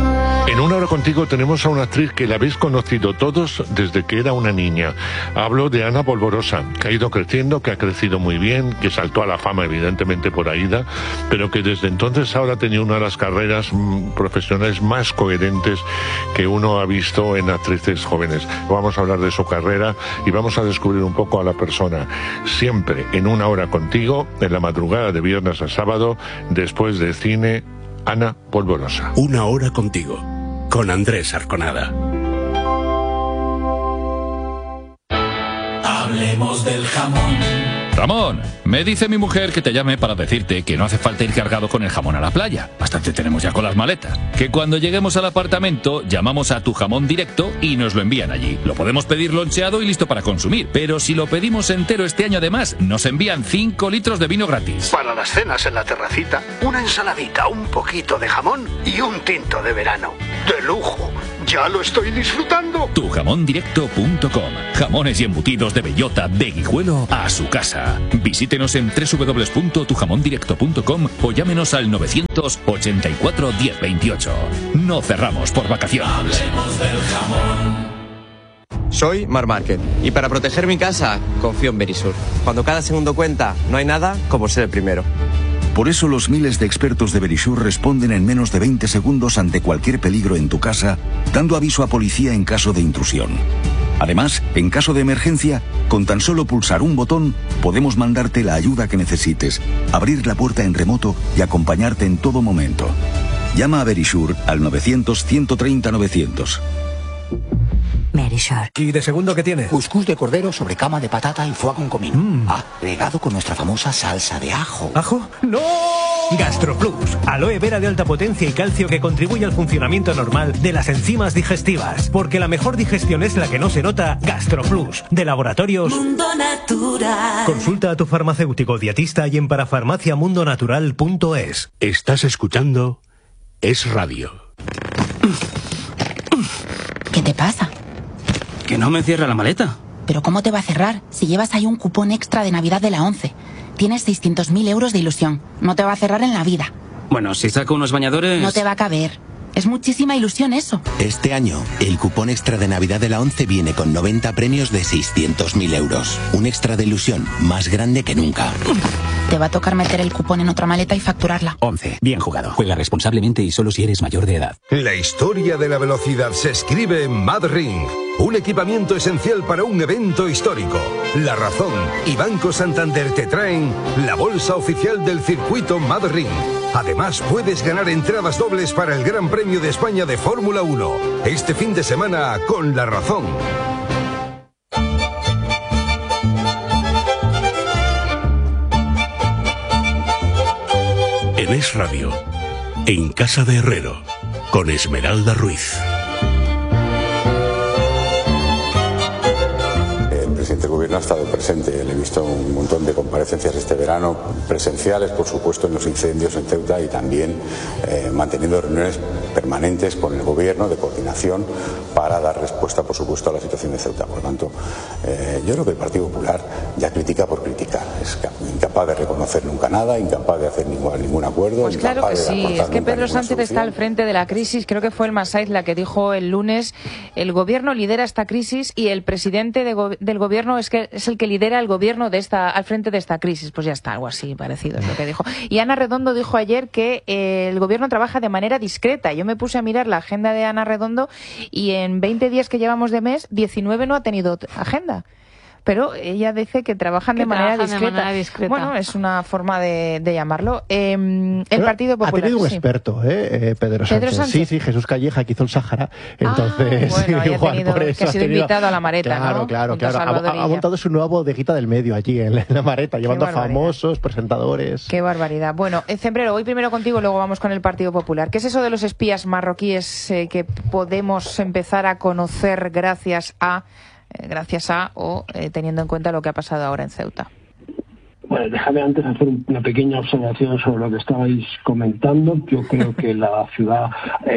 En Una Hora Contigo tenemos a una actriz que la habéis conocido todos desde que era una niña. Hablo de Ana Polvorosa, que ha ido creciendo, que ha crecido muy bien, que saltó a la fama evidentemente por Aída, pero que desde entonces ahora ha tenido una de las carreras profesionales más coherentes que uno ha visto en actrices jóvenes. Vamos a hablar de su carrera y vamos a descubrir un poco a la persona. Siempre en Una Hora Contigo, en la madrugada de viernes a sábado, después de cine, Ana Polvorosa. Una Hora Contigo, con Andrés Arconada. Hablemos del jamón. Ramón, me dice mi mujer que te llame para decirte que no hace falta ir cargado con el jamón a la playa. Bastante tenemos ya con las maletas. Que cuando lleguemos al apartamento llamamos a Tu Jamón Directo y nos lo envían allí. Lo podemos pedir loncheado y listo para consumir. Pero si lo pedimos entero este año además, nos envían 5 litros de vino gratis. Para las cenas en la terracita, una ensaladita, un poquito de jamón y un tinto de verano. ¡De lujo! ¡Ya lo estoy disfrutando! Tujamondirecto.com. Jamones y embutidos de bellota, de Guijuelo a su casa. Visítenos en www.tujamondirecto.com o llámenos al 984 1028. No cerramos por vacaciones. Hablemos del jamón. Soy Mar Márquez y para proteger mi casa confío en Verisur. Cuando cada segundo cuenta, no hay nada como ser el primero. Por eso los miles de expertos de Verisur responden en menos de 20 segundos ante cualquier peligro en tu casa, dando aviso a policía en caso de intrusión. Además, en caso de emergencia, con tan solo pulsar un botón, podemos mandarte la ayuda que necesites, abrir la puerta en remoto y acompañarte en todo momento. Llama a Verisur al 900-130-900. Verisur. ¿Y de segundo qué tiene? Cuscús de cordero sobre cama de patata y foie con comino. Regado con nuestra famosa salsa de ajo. ¿Ajo? ¡No! GastroPlus, aloe vera de alta potencia y calcio que contribuye al funcionamiento normal de las enzimas digestivas. Porque la mejor digestión es la que no se nota. GastroPlus, de Laboratorios Mundo Natural. Consulta a tu farmacéutico dietista y en parafarmaciamundonatural.es. Estás escuchando Es Radio. ¿Qué te pasa? Que no me cierra la maleta. ¿Pero cómo te va a cerrar si llevas ahí un cupón extra de Navidad de la ONCE? Tienes 600.000 euros de ilusión. No te va a cerrar en la vida. Bueno, si saco unos bañadores... No te va a caber. Es muchísima ilusión eso. Este año, el cupón extra de Navidad de la ONCE viene con 90 premios de 600.000 euros. Un extra de ilusión más grande que nunca. Te va a tocar meter el cupón en otra maleta y facturarla. ONCE. Bien jugado. Juega responsablemente y solo si eres mayor de edad. La historia de la velocidad se escribe en MadRing. Un equipamiento esencial para un evento histórico. La Razón y Banco Santander te traen la bolsa oficial del circuito MadRing. Además, puedes ganar entradas dobles para el Gran Premio de España de Fórmula 1. Este fin de semana con La Razón. En Es Radio, en Casa de Herrero, con Esmeralda Ruiz. El presidente del gobierno ha estado presente. Le he visto un montón de comparecencias este verano, presenciales, por supuesto, en los incendios en Ceuta y también manteniendo reuniones permanentes con el gobierno de coordinación para dar respuesta, por supuesto, a la situación de Ceuta. Por lo tanto, yo creo que el Partido Popular ya critica por criticar. Es incapaz de reconocer nunca nada, incapaz de hacer ningún acuerdo. Pues claro que sí. Es que Pedro Sánchez está al frente de la crisis. Creo que fue el Masaiz la que dijo el lunes: el gobierno lidera esta crisis y el presidente del gobierno es el que lidera el gobierno al frente de esta crisis. Pues ya está, algo así parecido es lo que dijo. Y Ana Redondo dijo ayer que el gobierno trabaja de manera discreta. Yo me puse a mirar la agenda de Ana Redondo y en 20 días que llevamos de mes, 19 no ha tenido agenda. Pero ella dice que trabajan de manera discreta. Bueno, es una forma de llamarlo. El Partido Popular. Ha tenido un experto, Pedro Sánchez. Sí, Jesús Calleja, que hizo el Sáhara. Entonces, bueno, igual por eso. Que ha sido invitado a la Mareta, ¿no? Claro. Ha montado su nueva bodejita del medio allí en la Mareta, llevando a famosos, presentadores. Qué barbaridad. Bueno, Cembrero, voy primero contigo, luego vamos con el Partido Popular. ¿Qué es eso de los espías marroquíes que podemos empezar a conocer gracias a teniendo en cuenta lo que ha pasado ahora en Ceuta? Bueno, déjame antes hacer una pequeña observación sobre lo que estabais comentando. Yo creo que la ciudad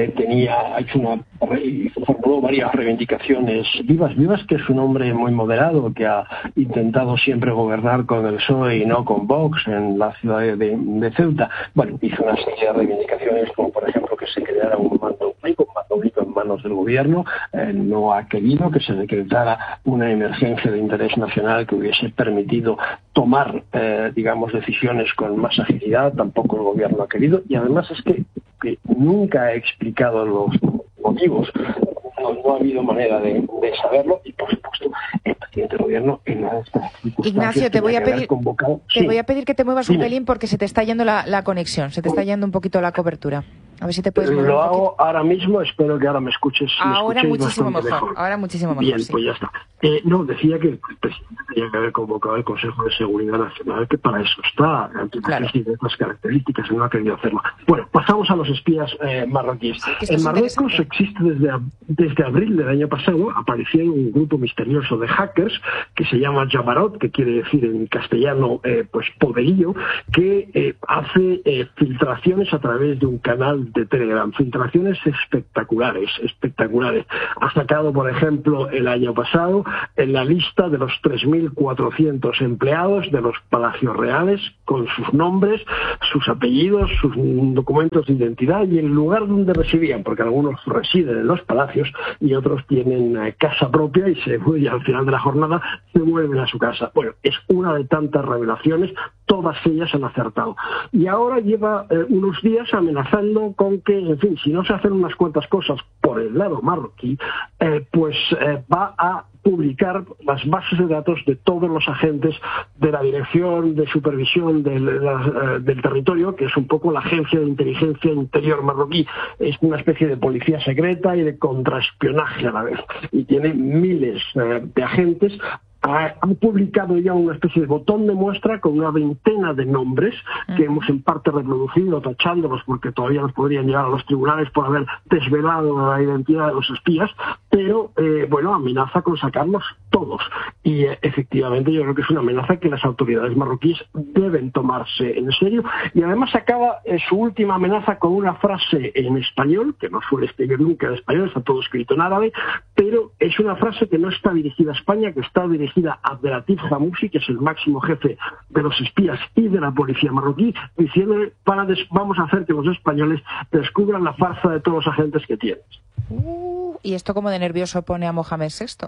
formuló varias reivindicaciones vivas, que es un hombre muy moderado, que ha intentado siempre gobernar con el PSOE y no con Vox en la ciudad de Ceuta. Bueno, hizo una serie de reivindicaciones, como por ejemplo que se creara un mando único en manos del gobierno. No ha querido que se decretara una emergencia de interés nacional que hubiese permitido tomar decisiones con más agilidad. Tampoco el gobierno ha querido, y además es que nunca ha explicado los motivos. No ha habido manera de saberlo, y por supuesto el presidente del gobierno en las circunstancias. Ignacio, te voy a pedir que te muevas un pelín porque se te está yendo la conexión, se te está yendo un poquito la cobertura. A ver si te puedes mover Lo un hago poquito. ahora mismo, espero que ahora me escuches. Ahora me escuchéis muchísimo bastante mejor. Ahora muchísimo mejor. Bien, Sí. pues ya está. No, decía que el presidente tenía que haber convocado el Consejo de Seguridad Nacional, que para eso está, ante una crisis de estas características, y no ha querido hacerlo. Bueno, pasamos a los espías marroquíes. En Marruecos existe desde abril del año pasado, apareció un grupo misterioso de hackers que se llama Jabarot, que quiere decir en castellano pues poderío, que hace filtraciones a través de un canal de Telegram, filtraciones espectaculares. Ha sacado, por ejemplo, el año pasado en la lista de los 3.400 empleados de los palacios reales, con sus nombres, sus apellidos, sus documentos de identidad y el lugar donde residían, porque algunos residen en los palacios y otros tienen casa propia y al final de la jornada se vuelven a su casa. Bueno, es una de tantas revelaciones, todas ellas han acertado. Y ahora lleva unos días amenazando con que, en fin, si no se hacen unas cuantas cosas por el lado marroquí, va a publicar las bases de datos de todos los agentes de la Dirección de Supervisión del Territorio, que es un poco la agencia de inteligencia interior marroquí. Es una especie de policía secreta y de contraespionaje a la vez. Y tiene miles de agentes. Han publicado ya una especie de botón de muestra con una veintena de nombres que hemos en parte reproducido, tachándolos porque todavía nos podrían llevar a los tribunales por haber desvelado la identidad de los espías, pero amenaza con sacarlos todos. Y efectivamente yo creo que es una amenaza que las autoridades marroquíes deben tomarse en serio. Y además acaba su última amenaza con una frase en español, que no suele escribir nunca en español, está todo escrito en árabe, pero es una frase que no está dirigida a España, que está dirigida a Abdelatif Hamouchi, que es el máximo jefe de los espías y de la policía marroquí, diciéndole: vamos a hacer que los españoles descubran la farsa de todos los agentes que tienes. ¿Y esto cómo de nervioso pone a Mohamed VI?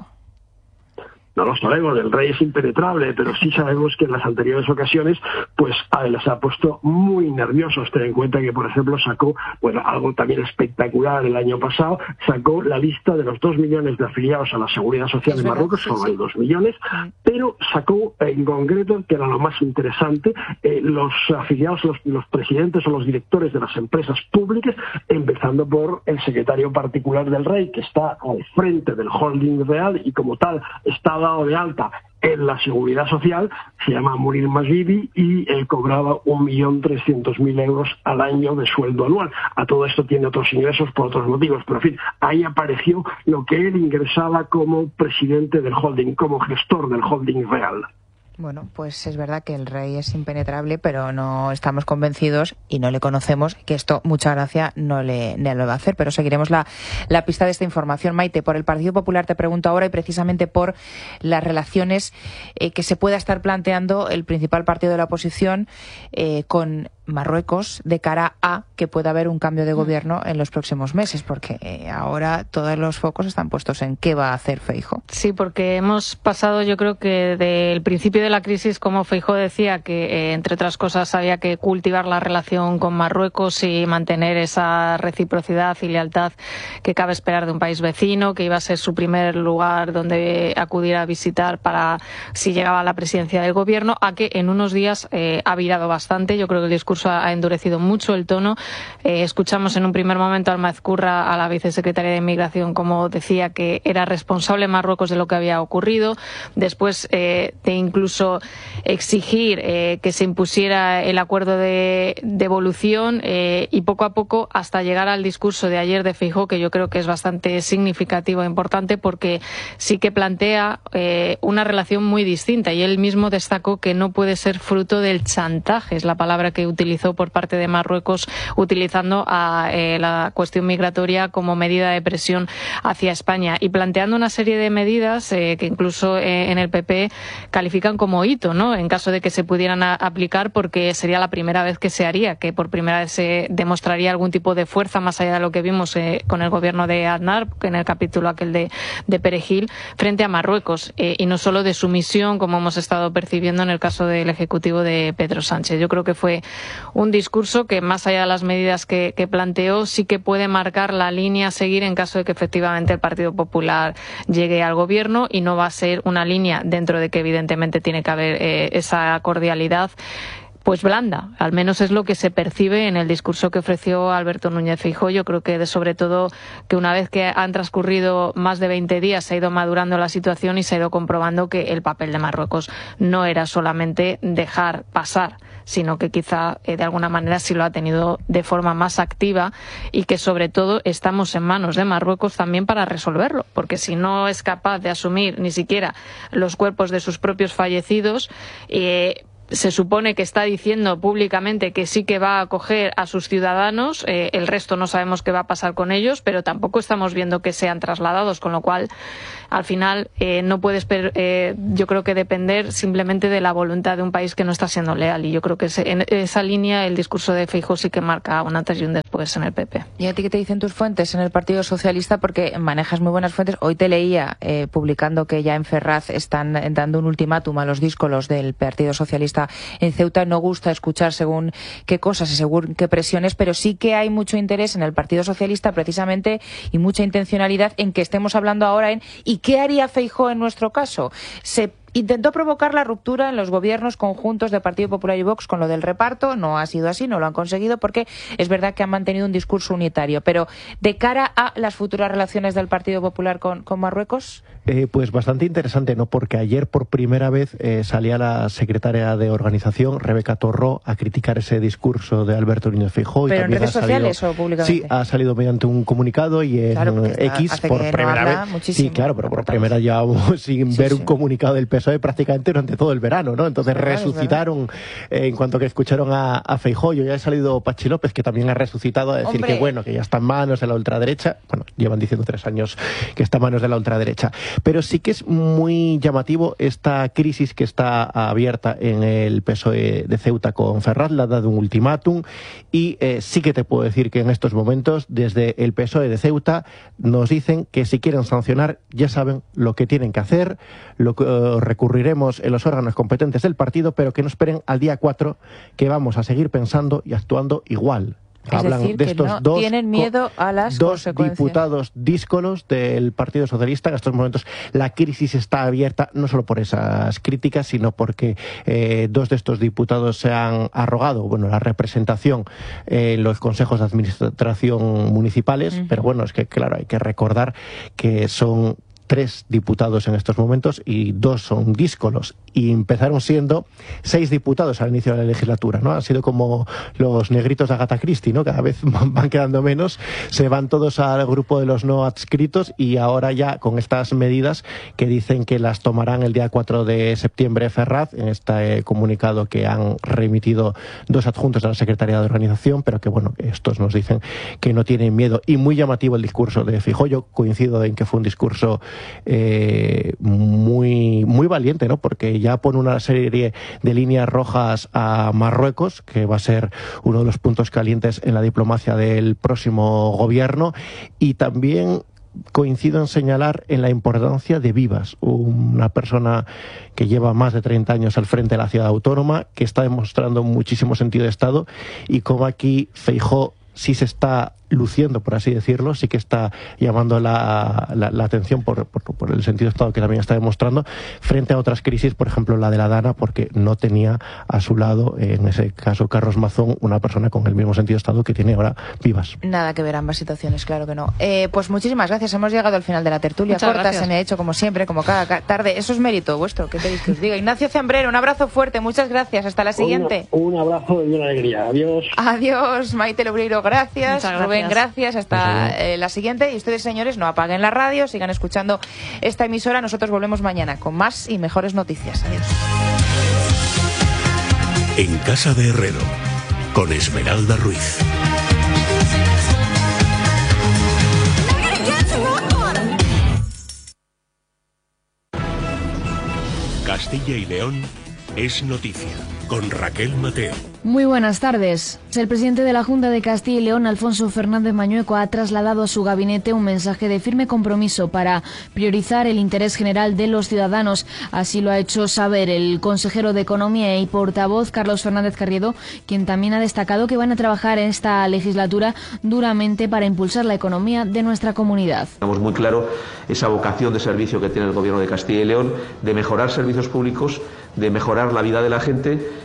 No lo sabemos, el rey es impenetrable, pero sí sabemos que en las anteriores ocasiones pues les ha puesto muy nerviosos. Ten en cuenta que, por ejemplo, sacó, algo también espectacular el año pasado, sacó la lista de los 2 millones de afiliados a la Seguridad Social de Marruecos, solo hay 2 millones, pero sacó en concreto, que era lo más interesante, los afiliados, los presidentes o los directores de las empresas públicas, empezando por el secretario particular del rey, que está al frente del holding real y como tal está dado de alta en la Seguridad Social, se llama Munir Masbibi y él cobraba 1.300.000 euros al año de sueldo anual. A todo esto tiene otros ingresos por otros motivos, pero en fin, ahí apareció lo que él ingresaba como presidente del holding, como gestor del holding real. Bueno, pues es verdad que el rey es impenetrable, pero no estamos convencidos y no le conocemos, que esto, mucha gracia, no le va a hacer, pero seguiremos la pista de esta información. Maite, por el Partido Popular te pregunto ahora, y precisamente por las relaciones que se pueda estar planteando el principal partido de la oposición con Marruecos de cara a que pueda haber un cambio de gobierno en los próximos meses, porque ahora todos los focos están puestos en qué va a hacer Feijóo. Sí, porque hemos pasado, yo creo que del principio de la crisis, como Feijóo decía, que entre otras cosas había que cultivar la relación con Marruecos y mantener esa reciprocidad y lealtad que cabe esperar de un país vecino, que iba a ser su primer lugar donde acudir a visitar para si llegaba a la presidencia del gobierno, a que en unos días ha virado bastante. Yo creo que el discurso ha endurecido mucho el tono. Escuchamos en un primer momento al Mazcurra, a la vicesecretaria de Inmigración, como decía que era responsable Marruecos de lo que había ocurrido. Después de incluso exigir que se impusiera el acuerdo de devolución y poco a poco hasta llegar al discurso de ayer de Feijóo, que yo creo que es bastante significativo e importante porque sí que plantea una relación muy distinta y él mismo destacó que no puede ser fruto del chantaje, es la palabra que utilizó por parte de Marruecos, utilizando a la cuestión migratoria como medida de presión hacia España y planteando una serie de medidas que incluso en el PP califican como hito, ¿no? En caso de que se pudieran aplicar, porque sería la primera vez que se haría, que por primera vez se demostraría algún tipo de fuerza más allá de lo que vimos con el gobierno de Aznar, en el capítulo aquel de Perejil, frente a Marruecos, y no solo de sumisión, como hemos estado percibiendo en el caso del Ejecutivo de Pedro Sánchez. Yo creo que fue un discurso que, más allá de las medidas que planteó, sí que puede marcar la línea a seguir en caso de que efectivamente el Partido Popular llegue al gobierno, y no va a ser una línea, dentro de que evidentemente tiene que haber esa cordialidad, pues blanda, al menos es lo que se percibe en el discurso que ofreció Alberto Núñez Feijóo. Yo creo que sobre todo que una vez que han transcurrido más de 20 días se ha ido madurando la situación y se ha ido comprobando que el papel de Marruecos no era solamente dejar pasar, sino que quizá de alguna manera sí lo ha tenido de forma más activa, y que sobre todo estamos en manos de Marruecos también para resolverlo, porque si no es capaz de asumir ni siquiera los cuerpos de sus propios fallecidos, se supone que está diciendo públicamente que sí que va a acoger a sus ciudadanos, el resto no sabemos qué va a pasar con ellos, pero tampoco estamos viendo que sean trasladados, con lo cual al final no puedes, yo creo que depender simplemente de la voluntad de un país que no está siendo leal, y yo creo que en esa línea el discurso de Feijóo sí que marca un antes y un después en el PP. ¿Y a ti qué te dicen tus fuentes en el Partido Socialista? Porque manejas muy buenas fuentes. Hoy te leía publicando que ya en Ferraz están dando un ultimátum a los díscolos del Partido Socialista en Ceuta. No gusta escuchar según qué cosas y según qué presiones, pero sí que hay mucho interés en el Partido Socialista precisamente, y mucha intencionalidad en que estemos hablando ahora ¿y qué haría Feijóo en nuestro caso? Se intentó provocar la ruptura en los gobiernos conjuntos de Partido Popular y Vox con lo del reparto. No ha sido así, no lo han conseguido, porque es verdad que han mantenido un discurso unitario. Pero de cara a las futuras relaciones del Partido Popular con Marruecos... Pues bastante interesante, ¿no? Porque ayer por primera vez salía la secretaria de organización, Rebeca Torró, a criticar ese discurso de Alberto Núñez Feijóo. ¿Pero en redes sociales o públicamente? Sí, ha salido mediante un comunicado y en X por primera vez. Muchísimo. Sí, claro, pero por primera llevamos sin ver un comunicado del PSOE prácticamente durante todo el verano, ¿no? Entonces resucitaron, en cuanto que escucharon a Feijóo. Ya ha salido Pachi López, que también ha resucitado, a decir que bueno, que ya está en manos de la ultraderecha. Bueno, llevan diciendo 3 años que está en manos de la ultraderecha. Pero sí que es muy llamativo esta crisis que está abierta en el PSOE de Ceuta con Ferraz. Le ha dado un ultimátum y sí que te puedo decir que en estos momentos desde el PSOE de Ceuta nos dicen que si quieren sancionar ya saben lo que tienen que hacer, lo que recurriremos en los órganos competentes del partido, pero que no esperen al día 4, que vamos a seguir pensando y actuando igual. Hablan decir, de estos que no tienen miedo a las consecuencias. Diputados díscolos del Partido Socialista. En estos momentos la crisis está abierta no solo por esas críticas, sino porque 2 de estos diputados se han arrogado la representación en los consejos de administración municipales. Pero bueno, es que claro, hay que recordar que son 3 diputados en estos momentos y 2 son díscolos, y empezaron siendo 6 diputados al inicio de la legislatura, ¿no? Han sido como los negritos de Agatha Christie, ¿no? Cada vez van quedando menos, se van todos al grupo de los no adscritos, y ahora ya con estas medidas que dicen que las tomarán el día 4 de septiembre Ferraz, en este comunicado que han remitido 2 adjuntos de la Secretaría de Organización, pero que bueno, estos nos dicen que no tienen miedo. Y muy llamativo el discurso de Feijóo. Yo coincido en que fue un discurso muy valiente, ¿no? Porque ya pone una serie de líneas rojas a Marruecos, que va a ser uno de los puntos calientes en la diplomacia del próximo gobierno, y también coincido en señalar en la importancia de Vivas, una persona que lleva más de 30 años al frente de la ciudad autónoma, que está demostrando muchísimo sentido de Estado, y como aquí Feijóo sí se está luciendo, por así decirlo, sí que está llamando la atención por el sentido de Estado que también está demostrando, frente a otras crisis, por ejemplo la de la Dana, porque no tenía a su lado, en ese caso Carlos Mazón, una persona con el mismo sentido de Estado que tiene ahora Vivas. Nada que ver ambas situaciones, claro que no. Pues muchísimas gracias, hemos llegado al final de la tertulia. Muchas corta gracias. Se me ha hecho como siempre, como cada tarde. Eso es mérito vuestro, ¿qué queréis que os diga? Ignacio Zambrero, un abrazo fuerte, muchas gracias, hasta la siguiente. Un abrazo y una alegría, adiós. Adiós, Maite Lobreiro, gracias. Rubén, gracias, hasta la siguiente. Y ustedes, señores, no apaguen la radio, sigan escuchando esta emisora. Nosotros volvemos mañana con más y mejores noticias. Adiós. En Casa de Herrero, con Esmeralda Ruiz. Castilla y León es noticia, con Raquel Mateo. Muy buenas tardes. El presidente de la Junta de Castilla y León, Alfonso Fernández Mañueco, ha trasladado a su gabinete un mensaje de firme compromiso para priorizar el interés general de los ciudadanos. Así lo ha hecho saber el consejero de Economía y portavoz, Carlos Fernández Carriedo, quien también ha destacado que van a trabajar en esta legislatura duramente para impulsar la economía de nuestra comunidad. Tenemos muy claro esa vocación de servicio que tiene el Gobierno de Castilla y León, de mejorar servicios públicos, de mejorar la vida de la gente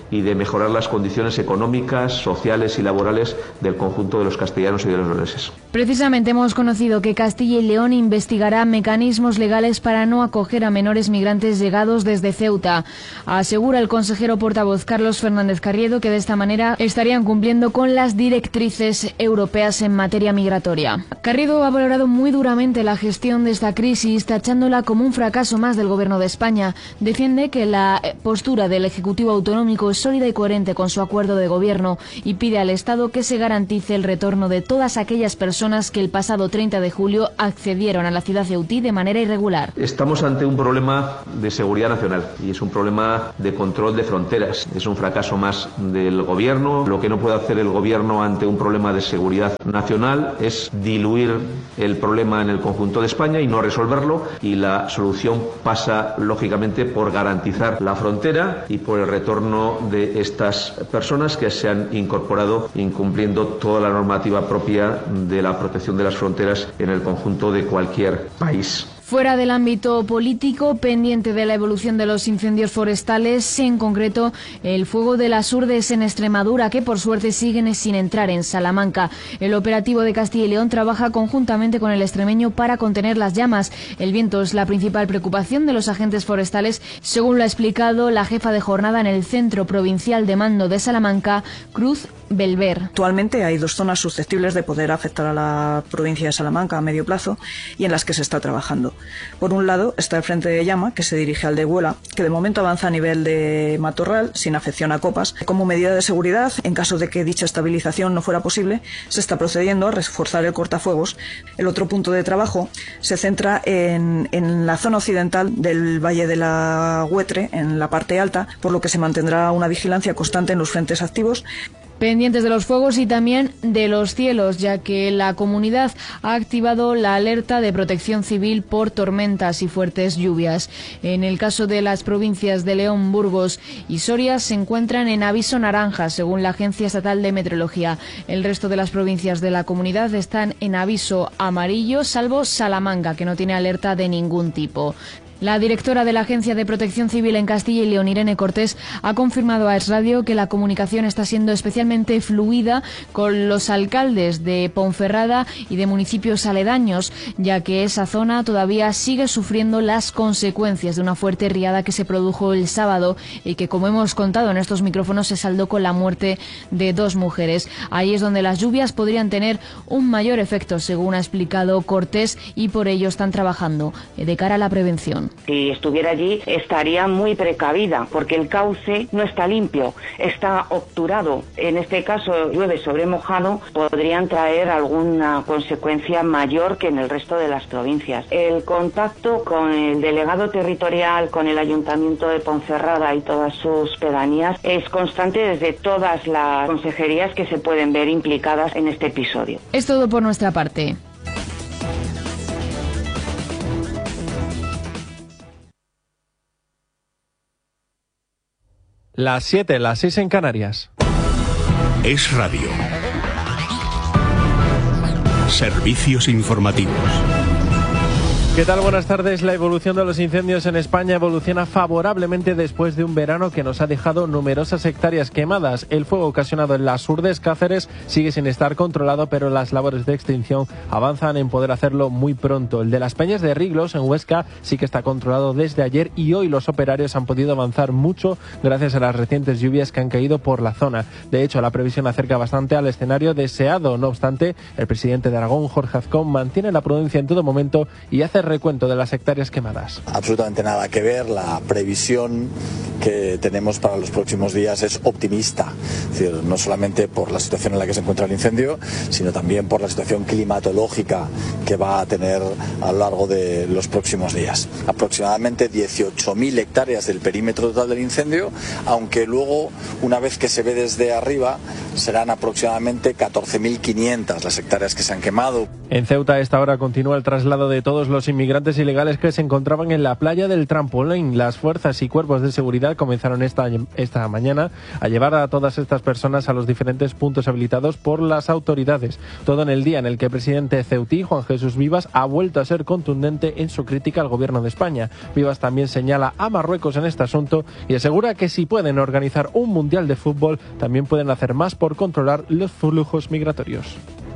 y de mejorar las condiciones económicas, sociales y laborales del conjunto de los castellanos y de los leoneses. Precisamente hemos conocido que Castilla y León investigará mecanismos legales para no acoger a menores migrantes llegados desde Ceuta. Asegura el consejero portavoz Carlos Fernández Carriedo que de esta manera estarían cumpliendo con las directrices europeas en materia migratoria. Carriedo ha valorado muy duramente la gestión de esta crisis, tachándola como un fracaso más del Gobierno de España. Defiende que la postura del Ejecutivo autonómico es sólida y coherente con su acuerdo de gobierno y pide al Estado que se garantice el retorno de todas aquellas personas que el pasado 30 de julio accedieron a la ciudad ceutí de manera irregular. Estamos ante un problema de seguridad nacional y es un problema de control de fronteras. Es un fracaso más del gobierno. Lo que no puede hacer el gobierno ante un problema de seguridad nacional es diluir el problema en el conjunto de España y no resolverlo, y la solución pasa lógicamente por garantizar la frontera y por el retorno de estas personas que se han incorporado incumpliendo toda la normativa propia de la protección de las fronteras en el conjunto de cualquier país. Fuera del ámbito político, pendiente de la evolución de los incendios forestales, en concreto el fuego de las Urdes en Extremadura, que por suerte siguen sin entrar en Salamanca. El operativo de Castilla y León trabaja conjuntamente con el extremeño para contener las llamas. El viento es la principal preocupación de los agentes forestales, según lo ha explicado la jefa de jornada en el Centro Provincial de Mando de Salamanca, Cruz Belver. Actualmente hay 2 zonas susceptibles de poder afectar a la provincia de Salamanca a medio plazo y en las que se está trabajando. Por un lado está el frente de llama, que se dirige al de Huela, que de momento avanza a nivel de matorral, sin afección a copas. Como medida de seguridad, en caso de que dicha estabilización no fuera posible, se está procediendo a reforzar el cortafuegos. El otro punto de trabajo se centra en la zona occidental del Valle de la Huetre, en la parte alta, por lo que se mantendrá una vigilancia constante en los frentes activos. Pendientes de los fuegos y también de los cielos, ya que la comunidad ha activado la alerta de protección civil por tormentas y fuertes lluvias. En el caso de las provincias de León, Burgos y Soria se encuentran en aviso naranja, según la Agencia Estatal de Meteorología. El resto de las provincias de la comunidad están en aviso amarillo, salvo Salamanca, que no tiene alerta de ningún tipo. La directora de la Agencia de Protección Civil en Castilla y León, Irene Cortés, ha confirmado a Es Radio que la comunicación está siendo especialmente fluida con los alcaldes de Ponferrada y de municipios aledaños, ya que esa zona todavía sigue sufriendo las consecuencias de una fuerte riada que se produjo el sábado y que, como hemos contado en estos micrófonos, se saldó con la muerte de 2 mujeres. Ahí es donde las lluvias podrían tener un mayor efecto, según ha explicado Cortés, y por ello están trabajando de cara a la prevención. Si estuviera allí estaría muy precavida porque el cauce no está limpio, está obturado. En este caso llueve sobre mojado, podrían traer alguna consecuencia mayor que en el resto de las provincias. El contacto con el delegado territorial, con el Ayuntamiento de Ponferrada y todas sus pedanías es constante desde todas las consejerías que se pueden ver implicadas en este episodio. Es todo por nuestra parte. Las 7, las 6 en Canarias. Es Radio. Servicios informativos. ¿Qué tal? Buenas tardes. La evolución de los incendios en España evoluciona favorablemente después de un verano que nos ha dejado numerosas hectáreas quemadas. El fuego ocasionado en las Urdes, Cáceres, sigue sin estar controlado, pero las labores de extinción avanzan en poder hacerlo muy pronto. El de las Peñas de Riglos, en Huesca, sí que está controlado desde ayer y hoy los operarios han podido avanzar mucho gracias a las recientes lluvias que han caído por la zona. De hecho, la previsión acerca bastante al escenario deseado. No obstante, el presidente de Aragón, Jorge Azcón, mantiene la prudencia en todo momento y hace recuento de las hectáreas quemadas. Absolutamente nada que ver. La previsión que tenemos para los próximos días es optimista. Es decir, no solamente por la situación en la que se encuentra el incendio, sino también por la situación climatológica que va a tener a lo largo de los próximos días. Aproximadamente 18.000 hectáreas del perímetro total del incendio, aunque luego, una vez que se ve desde arriba, serán aproximadamente 14.500 las hectáreas que se han quemado. En Ceuta a esta hora continúa el traslado de todos los inmigrantes ilegales que se encontraban en la playa del Trampolín. Las fuerzas y cuerpos de seguridad comenzaron esta mañana a llevar a todas estas personas a los diferentes puntos habilitados por las autoridades. Todo en el día en el que el presidente ceutí, Juan Jesús Vivas, ha vuelto a ser contundente en su crítica al gobierno de España. Vivas también señala a Marruecos en este asunto y asegura que si pueden organizar un mundial de fútbol, también pueden hacer más por controlar los flujos migratorios.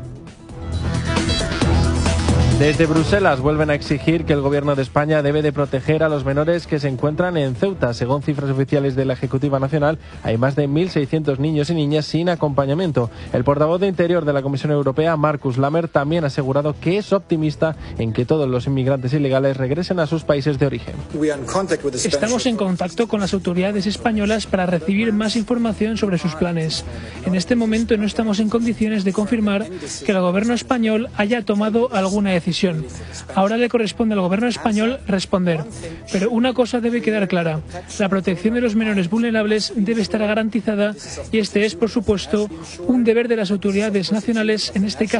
Desde Bruselas vuelven a exigir que el gobierno de España debe de proteger a los menores que se encuentran en Ceuta. Según cifras oficiales de la Ejecutiva Nacional, hay más de 1.600 niños y niñas sin acompañamiento. El portavoz de Interior de la Comisión Europea, Markus Lammer, también ha asegurado que es optimista en que todos los inmigrantes ilegales regresen a sus países de origen. Estamos en contacto con las autoridades españolas para recibir más información sobre sus planes. En este momento no estamos en condiciones de confirmar que el gobierno español haya tomado alguna decisión. Ahora le corresponde al gobierno español responder. Pero una cosa debe quedar clara. La protección de los menores vulnerables debe estar garantizada y este es, por supuesto, un deber de las autoridades nacionales, en este caso